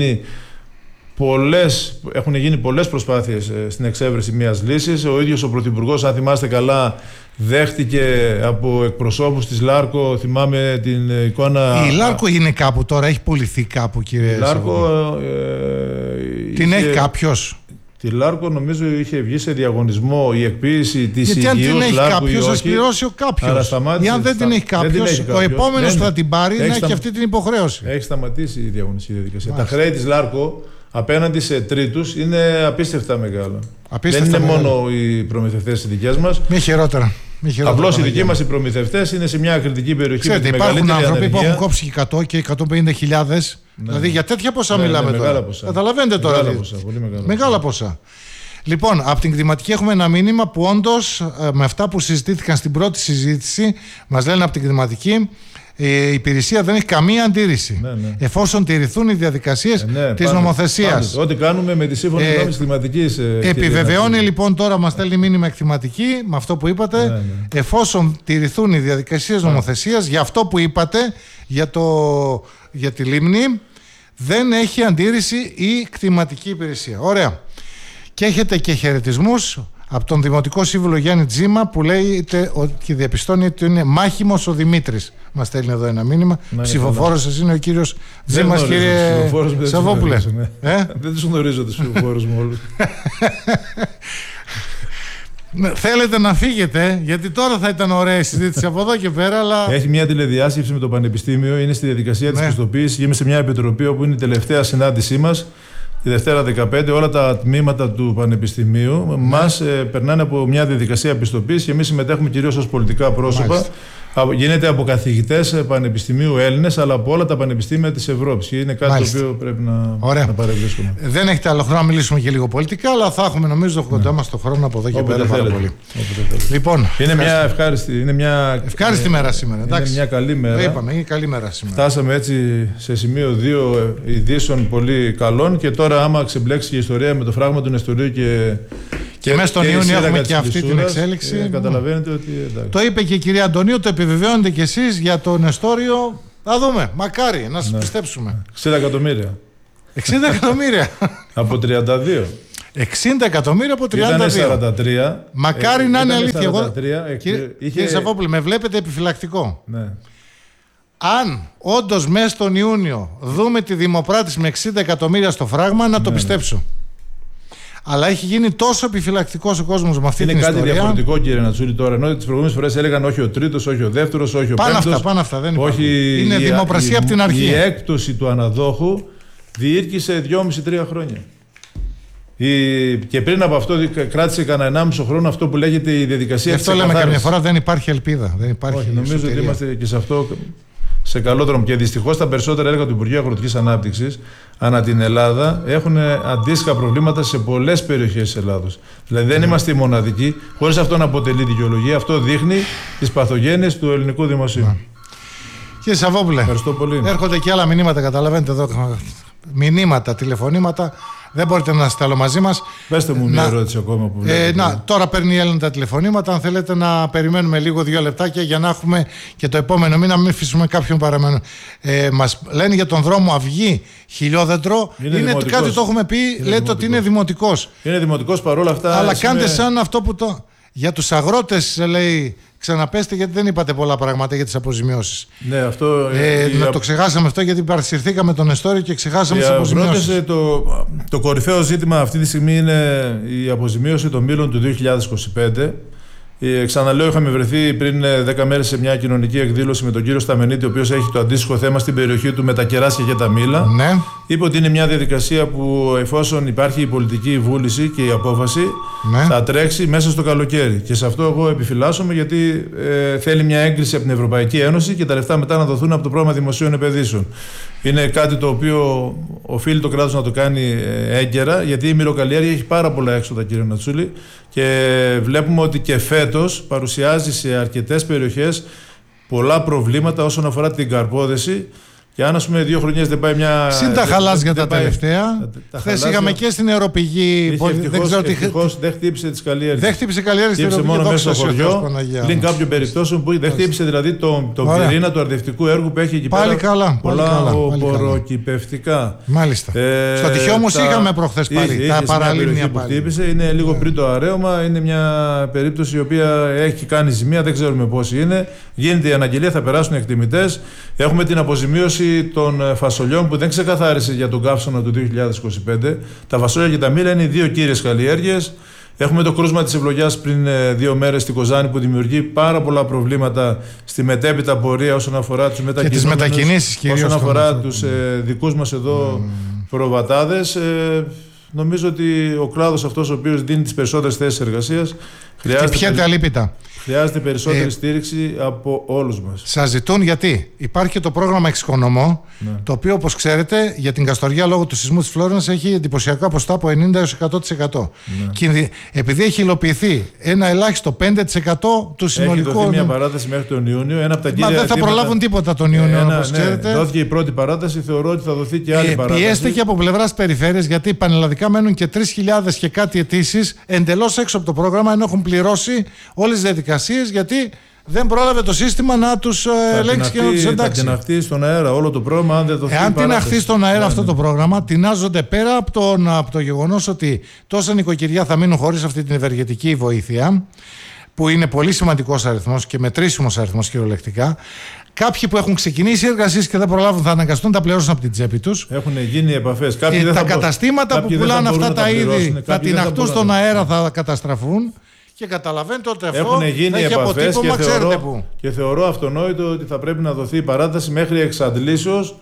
Έχουν γίνει πολλές προσπάθειες στην εξέβρεση μιας λύσης. Ο ίδιος ο Πρωθυπουργός, αν θυμάστε καλά, δέχτηκε από εκπροσώπους της Λάρκο, θυμάμαι την εικόνα... Η Λάρκο είναι κάπου τώρα, έχει πουληθεί κάπου, κύριε Λάρκο, την έχει κάποιος? Τη Λάρκο νομίζω είχε βγει σε διαγωνισμό η εκποίηση της υγιούς. Γιατί αν την έχει Λάρκου κάποιος, θα πληρώσει ο κάποιος. Ή αν δεν την έχει κάποιος, ο επόμενος που θα την πάρει να έχει αυτή την υποχρέωση. Έχει σταματήσει η διαγωνιστική διαδικασία. Τα χρέη της Λάρκο απέναντι σε τρίτους είναι απίστευτα μεγάλα. Δεν είναι μόνο οι προμηθευτές οι δικές μας. Μη χειρότερα. Απλώς οι δικοί μας οι προμηθευτές είναι σε μια κριτική περιοχή. Ξέρετε, υπάρχουν άνθρωποι που έχουν κόψει και 100 και 150.000. Δηλαδή για τέτοια ποσά μιλάμε τώρα. Καταλαβαίνετε τώρα. Μεγάλα ποσά. Λοιπόν, από την κτηματική έχουμε ένα μήνυμα που όντως με αυτά που συζητήθηκαν στην πρώτη συζήτηση, μας λένε από την κτηματική, η υπηρεσία δεν έχει καμία αντίρρηση. Εφόσον τηρηθούν οι διαδικασίες της νομοθεσίας. Ό,τι κάνουμε με τη σύμφωνη γνώμη της κτηματικής. Επιβεβαιώνει λοιπόν τώρα, μας στέλνει μήνυμα κτηματική με αυτό που είπατε. Εφόσον τηρηθούν οι διαδικασίες νομοθεσίας, για αυτό που είπατε, για τη λίμνη, δεν έχει αντίρρηση η κτηματική υπηρεσία. Ωραία. Και έχετε και χαιρετισμούς από τον Δημοτικό Σύμβουλο Γιάννη Τζίμα που λέει και διαπιστώνει ότι είναι μάχημος ο Δημήτρης. Μας στέλνει εδώ ένα μήνυμα. Ψηφοφόρος σας είναι ο κύριος Τζίμας, κύριε Σαββόπουλε. Δεν τους γνωρίζω τους ψηφοφόρους μου όλους. Θέλετε να φύγετε, γιατί τώρα θα ήταν ωραία η συζήτηση από εδώ και πέρα, αλλά... Έχει μια τηλεδιάσκεψη με το Πανεπιστήμιο, είναι στη διαδικασία της πιστοποίησης. Είμαι σε μια επιτροπή όπου είναι η τελευταία συνάντησή μας. Τη Δευτέρα 15 όλα τα τμήματα του Πανεπιστημίου μας περνάνε από μια διαδικασία πιστοποίησης και εμείς συμμετέχουμε κυρίως ως πολιτικά πρόσωπα. Γίνεται από καθηγητές πανεπιστημίου Έλληνες, αλλά από όλα τα πανεπιστήμια της Ευρώπης. Και είναι κάτι το οποίο πρέπει να παρευρίσκουμε. Δεν έχετε άλλο χρόνο να μιλήσουμε και λίγο πολιτικά, αλλά θα έχουμε νομίζω κοντά μας το χρόνο από εδώ και πέρα πάρα πολύ. Λοιπόν, είναι μια ευχάριστη μέρα σήμερα. Είναι μια καλή μέρα. Το είπαμε, είναι καλή μέρα σήμερα. Φτάσαμε έτσι σε σημείο 2 ειδήσεων πολύ καλών και τώρα, άμα ξεμπλέξει και η ιστορία με το φράγμα του Νεστορίου και μέσα στον Ιούνιο έχουμε και αυτή την εξέλιξη. Καταλαβαίνετε ότι εντάξει. Το είπε και η κυρία Αντωνίου, το επιβεβαιώνετε κι εσείς για το Νεστόριο. Θα δούμε. Μακάρι να σας πιστέψουμε. 60 εκατομμύρια. 60 εκατομμύρια. Από 32. 60 εκατομμύρια από 32. Ήταν 43. Μακάρι να είναι αλήθεια. Εγώ, κύριε Σαββόπουλε, με βλέπετε επιφυλακτικό. Ναι. Αν όντως μέσα στον Ιούνιο δούμε τη δημοπράτηση με 60 εκατομμύρια στο φράγμα, να το πιστέψω. Αλλά έχει γίνει τόσο επιφυλακτικός ο κόσμος με αυτή την ιστορία. Είναι κάτι διαφορετικό, κύριε Νατσούλη, τώρα. Ενώ τις προηγούμενες φορές έλεγαν όχι ο τρίτος, όχι ο δεύτερος, όχι ο πέμπτος. Πάνω αυτά, δεν υπάρχει. Είναι δημοπρασία από την αρχή. Η έκπτωση του αναδόχου διήρκησε 2,5-3 χρόνια. Και πριν από αυτό κράτησε κανένα 1,5 χρόνο αυτό που λέγεται η διαδικασία της εκκαθάρισης. Αυτό λέμε καμιά φορά, δεν υπάρχει ελπίδα. Δεν υπάρχει. Όχι, νομίζω ότι είμαστε και σε αυτό σε καλό δρόμο. Και δυστυχώς τα περισσότερα έργα του Υπουργείου Αγροτικής Ανάπτυξης ανά την Ελλάδα έχουν αντίστοιχα προβλήματα σε πολλές περιοχές της Ελλάδος. Δηλαδή δεν είμαστε οι μοναδικοί, χωρίς αυτό να αποτελεί δικαιολογία. Αυτό δείχνει τις παθογένειες του ελληνικού δημοσίου. Κύριε Σαββόπουλε, ευχαριστώ πολύ. Έρχονται και άλλα μηνύματα, καταλαβαίνετε εδώ. Μηνύματα, τηλεφωνήματα. Δεν μπορείτε να στέλνω μαζί μας. Πέστε μου μια ερώτηση ακόμα που τώρα παίρνει η Έλληνα τα τηλεφωνήματα. Αν θέλετε να περιμένουμε λίγο 2 λεπτάκια για να έχουμε και το επόμενο μήνα, μην αφήσουμε κάποιον παραμένο. Μας λένε για τον δρόμο Αυγή Χιλιόδεντρο. Είναι κάτι το έχουμε πει, λέτε ότι είναι δημοτικός. Είναι δημοτικός παρόλα αυτά. Αλλά κάντε σαν αυτό που το. Για τους αγρότες, λέει, ξαναπέστε, γιατί δεν είπατε πολλά πράγματα για τις αποζημιώσεις. Ναι, αυτό. Το ξεχάσαμε αυτό, γιατί παρασυρθήκαμε τον Εστόριο και ξεχάσαμε τις αποζημιώσεις. Το κορυφαίο ζήτημα αυτή τη στιγμή είναι η αποζημίωση των μήλων του 2025. Ξαναλέω, είχαμε βρεθεί πριν 10 μέρες σε μια κοινωνική εκδήλωση με τον κύριο Σταμενίτη, ο οποίος έχει το αντίστοιχο θέμα στην περιοχή του με τα κεράσια και τα μήλα. Ναι. Είπε ότι είναι μια διαδικασία που, εφόσον υπάρχει η πολιτική βούληση και η απόφαση, θα τρέξει μέσα στο καλοκαίρι. Και σε αυτό εγώ επιφυλάσσομαι, γιατί θέλει μια έγκριση από την Ευρωπαϊκή Ένωση και τα λεφτά μετά να δοθούν από το πρόγραμμα δημοσίων επενδύσεων. Είναι κάτι το οποίο οφείλει το κράτος να το κάνει έγκαιρα, γιατί η μυλοκαλλιέργεια έχει πάρα πολλά έξοδα, κύριε Νατσούλη, και βλέπουμε ότι και φέτος παρουσιάζει σε αρκετές περιοχές πολλά προβλήματα όσον αφορά την καρπόδεση. Και αν, ας πούμε, 2 χρονιές δεν πάει μια. Συν τα χαλάζια τα τελευταία. Χθες είχαμε και στην αεροπηγή. Ευτυχώς δεν χτύπησε τις καλλιέργειες. Δεν χτύπησε καλλιέργειες. Χτύπησε μόνο μέσα στο χωριό. Πλην κάποιων περιπτώσεων που δεν χτύπησε δηλαδή τον πυρήνα του αρδευτικού έργου που έχει εκεί πέρα. Πάλι καλά. Πολλά οποροκυπευτικά. Μάλιστα. Στο τυχαίο όμως είχαμε προχθές πάλι τα παραλίμνια που χτύπησε. Είναι λίγο πριν το αρέωμα. Είναι μια περίπτωση η οποία έχει κάνει ζημία. Δεν ξέρουμε πόσοι είναι. Γίνεται η αναγγελία, θα περάσουν οι εκτιμητές. Έχουμε την αποζημίωση των φασολιών που δεν ξεκαθάρισε για τον καύσωνα του 2025. Τα φασόλια και τα μήλα είναι οι 2 κύριες καλλιέργειες. Έχουμε το κρούσμα της ευλογιάς πριν 2 μέρες στην Κοζάνη, που δημιουργεί πάρα πολλά προβλήματα στη μετέπειτα πορεία όσον αφορά τους μετακινήσεις, όσον αφορά τους δικούς μας εδώ προβατάδες. Νομίζω ότι ο κλάδος αυτός, ο οποίος δίνει τις περισσότερες θέσεις εργασίας, χρειάζεται περισσότερη στήριξη από όλους μας. Σας ζητούν, γιατί υπάρχει και το πρόγραμμα Εξοικονομώ, το οποίο, όπως ξέρετε, για την Καστοριά λόγω του σεισμού της Φλόρενας έχει εντυπωσιακά ποσοστά από 90% έως 100%. Και επειδή έχει υλοποιηθεί ένα ελάχιστο 5% του συνολικού. Έχει δοθεί μια παράταση μέχρι τον Ιούνιο. Μα δεν θα προλάβουν τίποτα τον Ιούνιο, όπως ξέρετε. Δόθηκε η πρώτη παράταση, θεωρώ ότι θα δοθεί και άλλη παράταση. Πιέστε και από πλευράς περιφέρειας, γιατί πανελλαδικά μένουν και 3.000 και κάτι αιτήσεις εντελώς έξω από το πρόγραμμα, ενώ έχουν πληρώσει όλες τις διαδικασίες, γιατί δεν πρόλαβε το σύστημα να τους ελέγξει και να τους εντάξει. Θα τιναχθεί στον αέρα όλο το πρόγραμμα, αν δεν δοθεί. Εάν τιναχθεί στον αέρα αυτό το πρόγραμμα, τεινάζονται πέρα από το γεγονός ότι τόσα νοικοκυριά θα μείνουν χωρίς αυτή την ευεργετική βοήθεια, που είναι πολύ σημαντικός αριθμός και μετρήσιμος αριθμός κυριολεκτικά. Κάποιοι που έχουν ξεκινήσει εργασίες και δεν προλάβουν θα αναγκαστούν τα πληρώσουν από την τσέπη τους. Έχουν γίνει επαφές. Τα καταστήματα που πουλάνε αυτά τα είδη θα τιναχτούν στον αέρα, θα καταστραφούν. Και καταλαβαίνετε ότι αυτό έχουν γίνει έχει αποτύπωμα, ξέρετε πού. Και θεωρώ αυτονόητο ότι θα πρέπει να δωθεί η παράταση μέχρι εξαντλήσεως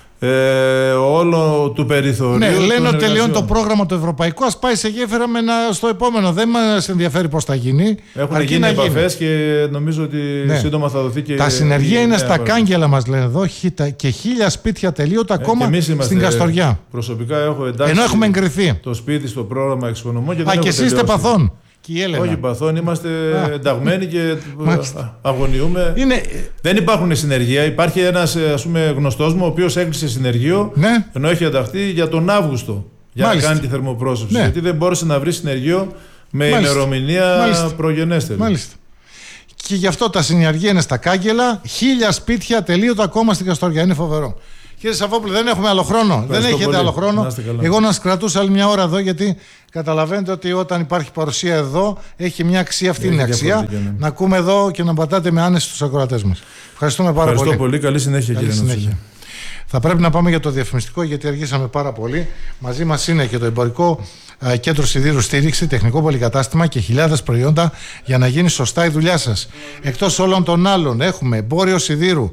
όλο του περιθωρίου. Ναι, λένε ότι τελειώνει το πρόγραμμα το ευρωπαϊκό, ας πάει σε γέφυρα στο επόμενο. Δεν μας ενδιαφέρει πώς θα γίνει. Έχουν γίνει επαφές και νομίζω ότι σύντομα θα δοθεί και. Τα συνεργεία είναι στα κάγκελα, μας λένε εδώ, και 1.000 σπίτια τελείωτα ακόμα στην Καστοριά. Προσωπικά έχω εντάξει. Ενώ έχουμε εγκριθεί το σπίτι στο πρόγραμμα Εξοικονομώ και και εσείς είστε παθών. Όχι παθών, είμαστε ενταγμένοι και αγωνιούμε. Δεν υπάρχουν συνεργεία. Υπάρχει ένας, ας πούμε, γνωστός μου, ο οποίος έκλεισε συνεργείο, ενώ έχει ενταχθεί για τον Αύγουστο για να κάνει τη θερμοπρόσωψη. Γιατί δεν μπόρεσε να βρει συνεργείο με ημερομηνία προγενέστερη. Μάλιστα. Και γι' αυτό τα συνεργεία είναι στα κάγκελα. 1.000 σπίτια τελείωτα ακόμα στην Καστοριά. Είναι φοβερό. Κύριε Σαββόπουλε, δεν έχουμε άλλο χρόνο. Δεν έχετε άλλο χρόνο. Εγώ να σας κρατούσα άλλη μια ώρα εδώ, γιατί καταλαβαίνετε ότι όταν υπάρχει παρουσία εδώ έχει μια αξία. Αυτή είναι η αξία. Να ακούμε εδώ και να πατάτε με άνεση τους ακροατές μας. Ευχαριστούμε πάρα πολύ. Ευχαριστώ πολύ. Καλή συνέχεια, κύριε Νατσούλη. Θα πρέπει να πάμε για το διαφημιστικό, γιατί αργήσαμε πάρα πολύ. Μαζί μας είναι και το Εμπορικό Κέντρο Σιδήρου Στήριξη, τεχνικό πολυκατάστημα και χιλιάδες προϊόντα για να γίνει σωστά η δουλειά σας. Εκτός όλων των άλλων, έχουμε εμπόριο σιδήρου.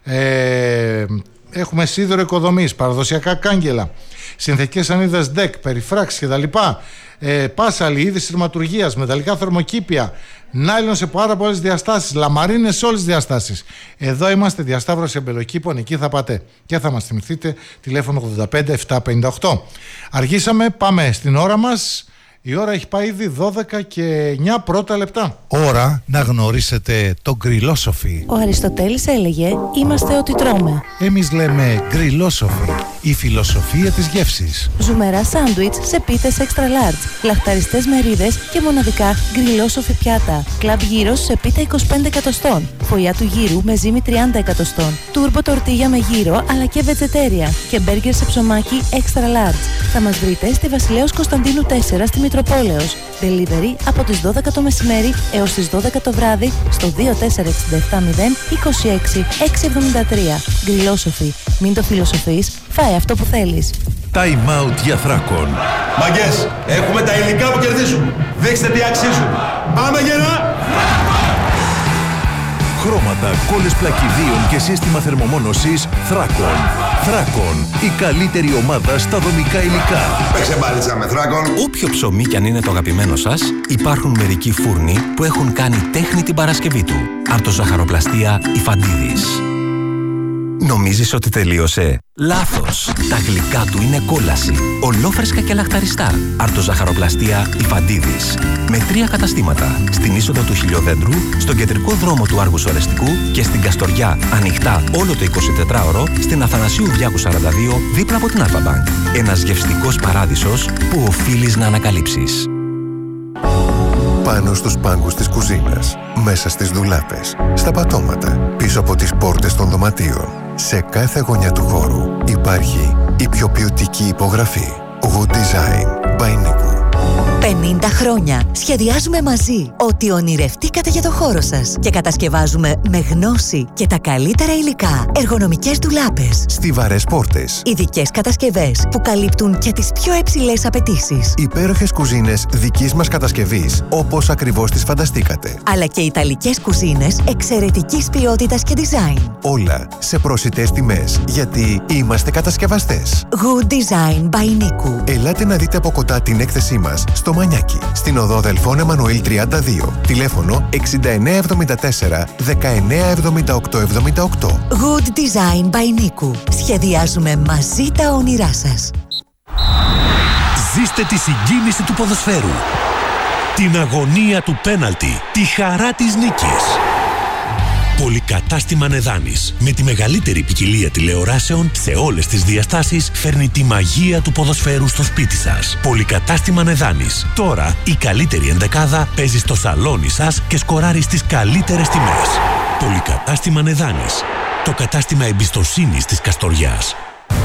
Έχουμε σίδερο οικοδομής, παραδοσιακά κάγκελα, συνθετικές σανίδες ΔΕΚ, περιφράξεις κτλ. Πάσαλοι, είδη σειρματουργίας, μεταλλικά θερμοκήπια, νάιλον σε πάρα πολλές διαστάσεις, λαμαρίνες σε όλες τις διαστάσεις. Εδώ είμαστε, διασταύρωση Αμπελοκήπων, εκεί θα πάτε και θα μας θυμηθείτε. Τηλέφωνο 85 758. Αργήσαμε, πάμε στην ώρα μας. Η ώρα έχει πάει ήδη 12 και 9 πρώτα λεπτά. Ώρα να γνωρίσετε το γκριλόσοφι. Ο Αριστοτέλης έλεγε «Είμαστε ό,τι τρώμε». Εμείς λέμε γκριλόσοφι, η φιλοσοφία της γεύσης. Ζουμερά σάντουιτς σε πίτες extra large, λαχταριστές μερίδες και μοναδικά γκριλόσοφι πιάτα. Κλαμπ γύρος σε πίτα 25 εκατοστών. Φωλιά του γύρου με ζύμη 30 εκατοστών. Τούρμπο τορτίγια με γύρο αλλά και βετζετέρια. Και μπέργκερ σε ψωμάκι extra large. Θα μας βρείτε στη Βασιλέως Κωνσταντίνου 4 στη Μητροπόλεως. Delivery από τις 12 το μεσημέρι έως τις 12 το βράδυ στο 24670 26 673. Γκριλόσοφι. Μην το φιλοσοφείς, φάε αυτό που θέλεις. Time out για Θράκον. Μαγκές, έχουμε τα υλικά που κερδίζουν. Δείξτε τι αξίζουν. Πάμε γερά! Χρώματα, κόλλες πλακιδίων και σύστημα θερμομόνωσης Θράκον. Θράκον, η καλύτερη ομάδα στα δομικά υλικά. Παίξε μπάλιτσα με Θράκον. Όποιο ψωμί κι αν είναι το αγαπημένο σας, υπάρχουν μερικοί φούρνοι που έχουν κάνει τέχνη την Παρασκευή του. Αρτοζαχαροπλαστεία Ιφαντίδης. Νομίζεις ότι τελείωσε? Λάθος! Τα γλυκά του είναι κόλαση. Ολόφρεσκα και λαχταριστά. Αρτοζαχαροπλαστεία Ιφαντίδης. Με 3 καταστήματα. Στην είσοδο του Χιλιοδέντρου, στον κεντρικό δρόμο του Άργους Ορεστικού και στην Καστοριά, ανοιχτά όλο το 24ωρο, στην Αθανασίου Διάκου 42, δίπλα από την Αλφα-Μπανκ. Ένας γευστικός παράδεισος που οφείλεις να ανακαλύψεις. Πάνω στους πάγκους της κουζίνας, μέσα στις ντουλάπες, στα πατώματα, πίσω από τις πόρτες των δωματίων. Σε κάθε γωνιά του χώρου υπάρχει η πιο ποιοτική υπογραφή. Good Design by Niku. 50 χρόνια σχεδιάζουμε μαζί ό,τι ονειρευτήκατε για το χώρο σας και κατασκευάζουμε με γνώση και τα καλύτερα υλικά εργονομικές ντουλάπες, Στιβαρές πόρτες, ειδικές κατασκευές που καλύπτουν και τις πιο υψηλές απαιτήσεις, υπέροχες κουζίνες δικής μας κατασκευής όπως ακριβώς τις φανταστήκατε, αλλά και ιταλικές κουζίνες εξαιρετικής ποιότητας και design. Όλα σε προσιτές τιμές, γιατί είμαστε κατασκευαστές. Good Design by Niku. Ελάτε να δείτε από κοντά την έκθεσή μας στο Μανιάκι, στην οδό Δελφών Εμμανουήλ 32, τηλέφωνο 6974 197878. Good Design by Niku. Σχεδιάζουμε μαζί τα όνειρά σας. Ζήστε τη συγκίνηση του ποδοσφαίρου, την αγωνία του πέναλτι, τη χαρά της νίκης. Πολυκατάστημα Νεδάνης, με τη μεγαλύτερη ποικιλία τηλεοράσεων σε όλες τις διαστάσεις, φέρνει τη μαγεία του ποδοσφαίρου στο σπίτι σας. Πολυκατάστημα Νεδάνης. Τώρα η καλύτερη ενδεκάδα παίζει στο σαλόνι σας και σκοράρει στις καλύτερες τιμές. Πολυκατάστημα Νεδάνης. Το κατάστημα εμπιστοσύνης της Καστοριάς.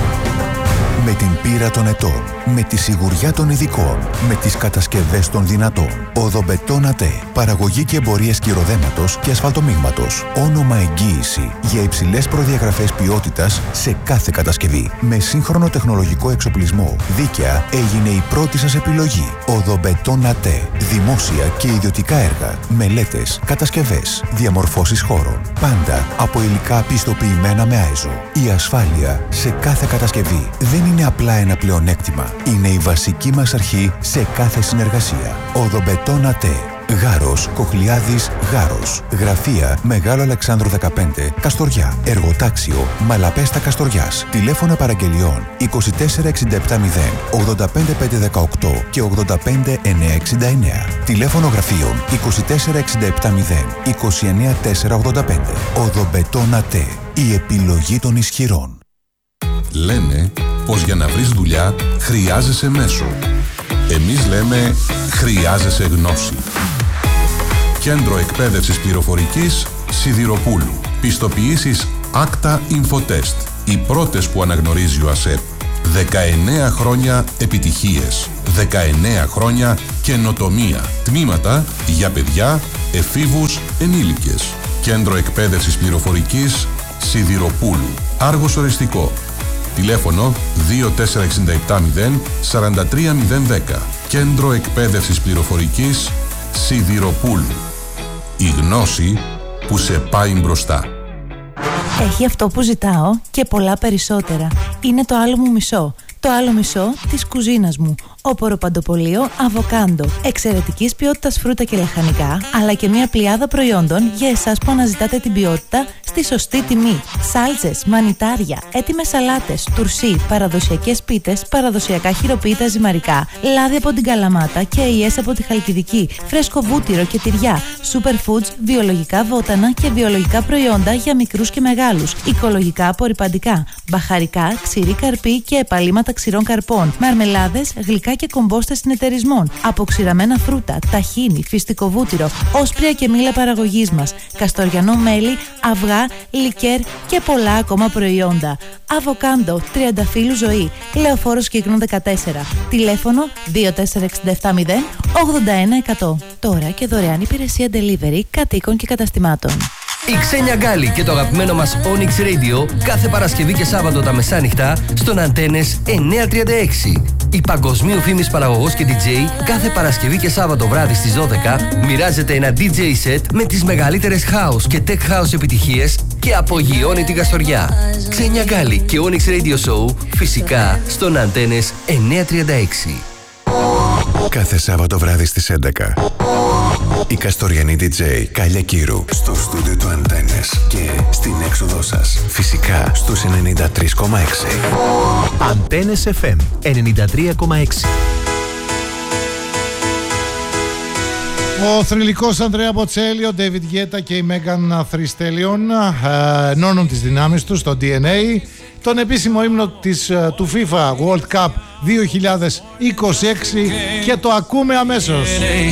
Με την πείρα των ετών, με τη σιγουριά των ειδικών, με τις κατασκευές των δυνατών. Οδομπετόν ΑΤΕ. Παραγωγή και εμπορία σκυροδέματος και ασφαλτομίγματος. Όνομα εγγύηση για υψηλές προδιαγραφές ποιότητας σε κάθε κατασκευή. Με σύγχρονο τεχνολογικό εξοπλισμό. Δίκαια έγινε η πρώτη σας επιλογή. Οδομπετόν ΑΤΕ. Δημόσια και ιδιωτικά έργα. Μελέτες, κατασκευές, διαμορφώσεις χώρων. Πάντα από υλικά πιστοποιημένα με ΆΕΖΟ. Η ασφάλεια σε κάθε κατασκευή δεν είναι απλά ένα πλεονέκτημα. Είναι η βασική μας αρχή σε κάθε συνεργασία. Οδομπετόν ΑΤΕ. Γάρος, Κοχλιάδης, Γάρος. Γραφεία Μεγάλο Αλεξάνδρου 15, Καστοριά. Εργοτάξιο Μαλαπέστα Καστοριάς. Τηλέφωνα παραγγελιών 24670 85518 και 85969. Τηλέφωνο γραφείων 24670 29485. Οδομπετόν ΑΤΕ. Η επιλογή των ισχυρών. Λένε πως για να βρεις δουλειά χρειάζεσαι μέσο. Εμείς λέμε χρειάζεσαι γνώση. Κέντρο Εκπαίδευσης Πληροφορικής Σιδηροπούλου. Πιστοποιήσεις Acta Infotest. Οι πρώτες που αναγνωρίζει ο ΑΣΕΠ. 19 χρόνια επιτυχίες. 19 χρόνια καινοτομία. Τμήματα για παιδιά, εφήβους, ενήλικες. Κέντρο Εκπαίδευσης Πληροφορικής Σιδηροπούλου. Άργος Οριστικό. Τηλέφωνο 24670 43010. Κέντρο Εκπαίδευσης Πληροφορικής Σιδηροπούλου. Η γνώση που σε πάει μπροστά. Έχει αυτό που ζητάω και πολλά περισσότερα. Είναι το άλλο μου μισό. Το άλλο μισό της κουζίνας μου. Όπορο παντοπολείο Αβοκάντο. Εξαιρετικής ποιότητας φρούτα και λαχανικά, αλλά και μια πλειάδα προϊόντων για εσάς που αναζητάτε την ποιότητα στη σωστή τιμή. Σάλτσες, μανιτάρια, έτοιμες σαλάτες, τουρσί, παραδοσιακές πίτες, παραδοσιακά χειροποίητα ζυμαρικά, λάδι από την Καλαμάτα και αειές από τη Χαλκιδική, φρέσκο βούτυρο και τυριά, superfoods, βιολογικά βότανα και βιολογικά προϊόντα για μικρούς και μεγάλους, οικολογικά απορρυπαντικά, μπαχαρικά, ξηρή καρπή και επαλήματα ξηρών καρπών, μαρμελάδες, γλυκά και κομπόστες συνεταιρισμών, αποξηραμένα φρούτα, ταχίνι, φυστικό βούτυρο, όσπρια και μήλα παραγωγής μας, καστοριανό μέλι, αυγά, λικέρ και πολλά ακόμα προϊόντα. Αβοκάντο, τριανταφύλου ζωή, Λεωφόρος Κύκνων 14, τηλέφωνο 24670 81100. Τώρα και δωρεάν υπηρεσία delivery κατοίκων και καταστημάτων. Η Ξένια Γκάλη και το αγαπημένο μας Onyx Radio κάθε Παρασκευή και Σάββατο τα μεσάνυχτα στον Αντένες 936. Η παγκοσμίου φήμης παραγωγός και DJ κάθε Παρασκευή και Σάββατο βράδυ στις 12 μοιράζεται ένα DJ set με τις μεγαλύτερες house και tech house επιτυχίες και απογειώνει την Καστοριά. Ξένια Γκάλη και Onyx Radio Show φυσικά στον Αντένες 936. Κάθε Σάββατο βράδυ στις 11 η Καστοριανή DJ Κάλια Κύρου στο στούντιο του Αντένες και στην έξοδό σας φυσικά στους 93,6. Αντένες FM 93,6. Ο θρυλικός Ανδρέα Μποτσέλη, ο Ντέιβιντ Γκέτα και η Μέγαν Θρι Στέλιον ενώνουν τις δυνάμεις τους στο DNA, τον επίσημο ύμνο του FIFA World Cup 2026 και το ακούμε αμέσως.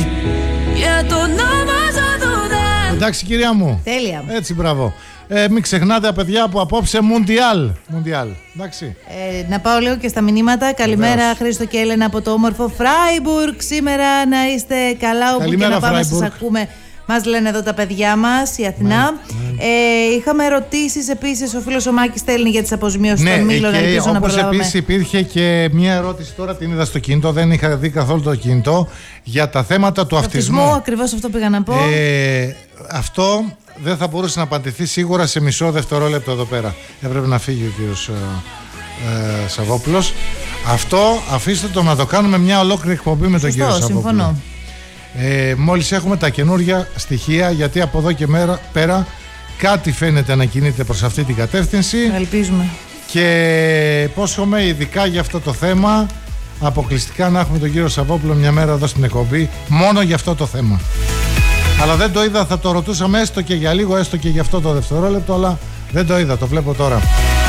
Εντάξει κυρία μου. Τέλεια. Έτσι, μπράβο. Μην ξεχνάτε παιδιά που απόψε Μουντιάλ. Εντάξει. Να πάω λίγο και στα μηνύματα. Καλημέρα Χρήστο και Έλενα από το όμορφο Φράιμπουργκ. Σήμερα να είστε καλά όπου και να πάμε, σας ακούμε. Μας λένε εδώ τα παιδιά μας, η Αθηνά. Είχαμε ερωτήσεις επίσης. Ο φίλος ο Μάκης στέλνει για τις αποζημιώσεις των Μήλων. Και όπως επίσης υπήρχε και μια ερώτηση, τώρα την είδα στο κινητό, δεν είχα δει καθόλου το κινητό, για τα θέματα του αυτισμού. Ακριβώς αυτό πήγα να πω. Αυτό δεν θα μπορούσε να απαντηθεί σίγουρα σε μισό δευτερόλεπτο εδώ πέρα. Έπρεπε να φύγει ο κύριος Σαββόπουλος. Αυτό αφήστε το να το κάνουμε μια ολόκληρη εκπομπή με τον κύριο Σαββόπουλο. Συμφωνώ. Μόλις έχουμε τα καινούργια στοιχεία, γιατί από εδώ και πέρα κάτι φαίνεται να κινείται προς αυτή την κατεύθυνση. Ελπίζουμε. Και υπόσχομαι ειδικά για αυτό το θέμα αποκλειστικά να έχουμε τον κύριο Σαββόπουλο μια μέρα εδώ στην εκπομπή μόνο για αυτό το θέμα. Αλλά δεν το είδα, θα το ρωτούσαμε έστω και για λίγο, έστω και για αυτό το δευτερόλεπτο, αλλά δεν το είδα, το βλέπω τώρα.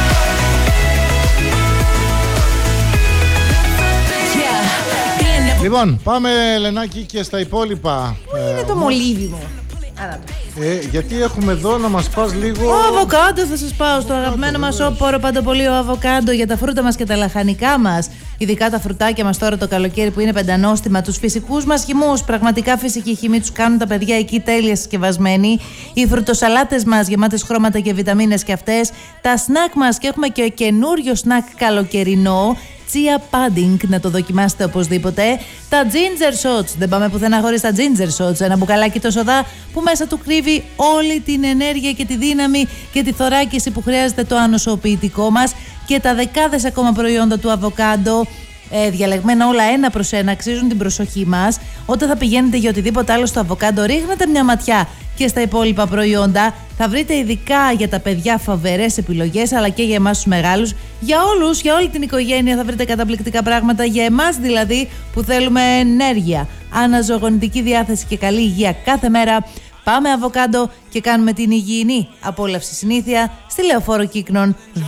Λοιπόν, πάμε Ελενάκη και στα υπόλοιπα. Πού είναι το μολύβι μου? Γιατί έχουμε εδώ να μας πας λίγο. Ο αβοκάντο θα σας πάω στο αγαπημένο μας όπορο παντοπολείο αβοκάντο για τα φρούτα μας και τα λαχανικά μας. Ειδικά τα φρουτάκια μας τώρα το καλοκαίρι που είναι πεντανόστιμα, τους φυσικούς μας χυμούς. Πραγματικά φυσική χυμή τους κάνουν τα παιδιά εκεί τέλεια συσκευασμένοι. Οι φρουτοσαλάτες μας γεμάτες χρώματα και βιταμίνες και αυτές. Τα σνακ μας και έχουμε και καινούριο σνακ καλοκαιρινό. Chia pudding, να το δοκιμάσετε οπωσδήποτε. Τα ginger shots, δεν πάμε πουθενά χωρίς τα ginger shots. Ένα μπουκαλάκι το σοδά που μέσα του κρύβει όλη την ενέργεια και τη δύναμη και τη θωράκιση που χρειάζεται το ανοσοποιητικό μας. Και τα δεκάδες ακόμα προϊόντα του αβοκάντο, διαλεγμένα όλα ένα προς ένα, αξίζουν την προσοχή μας. Όταν θα πηγαίνετε για οτιδήποτε άλλο στο αβοκάντο, ρίχνετε μια ματιά και στα υπόλοιπα προϊόντα. Θα βρείτε ειδικά για τα παιδιά φοβερές επιλογές, αλλά και για εμάς τους μεγάλους. Για όλους, για όλη την οικογένεια θα βρείτε καταπληκτικά πράγματα. Για εμάς δηλαδή που θέλουμε ενέργεια, αναζωογονητική διάθεση και καλή υγεία κάθε μέρα. Πάμε αβοκάντο και κάνουμε την υγιεινή απόλαυση συνήθεια στη Λεωφόρο Κύκνων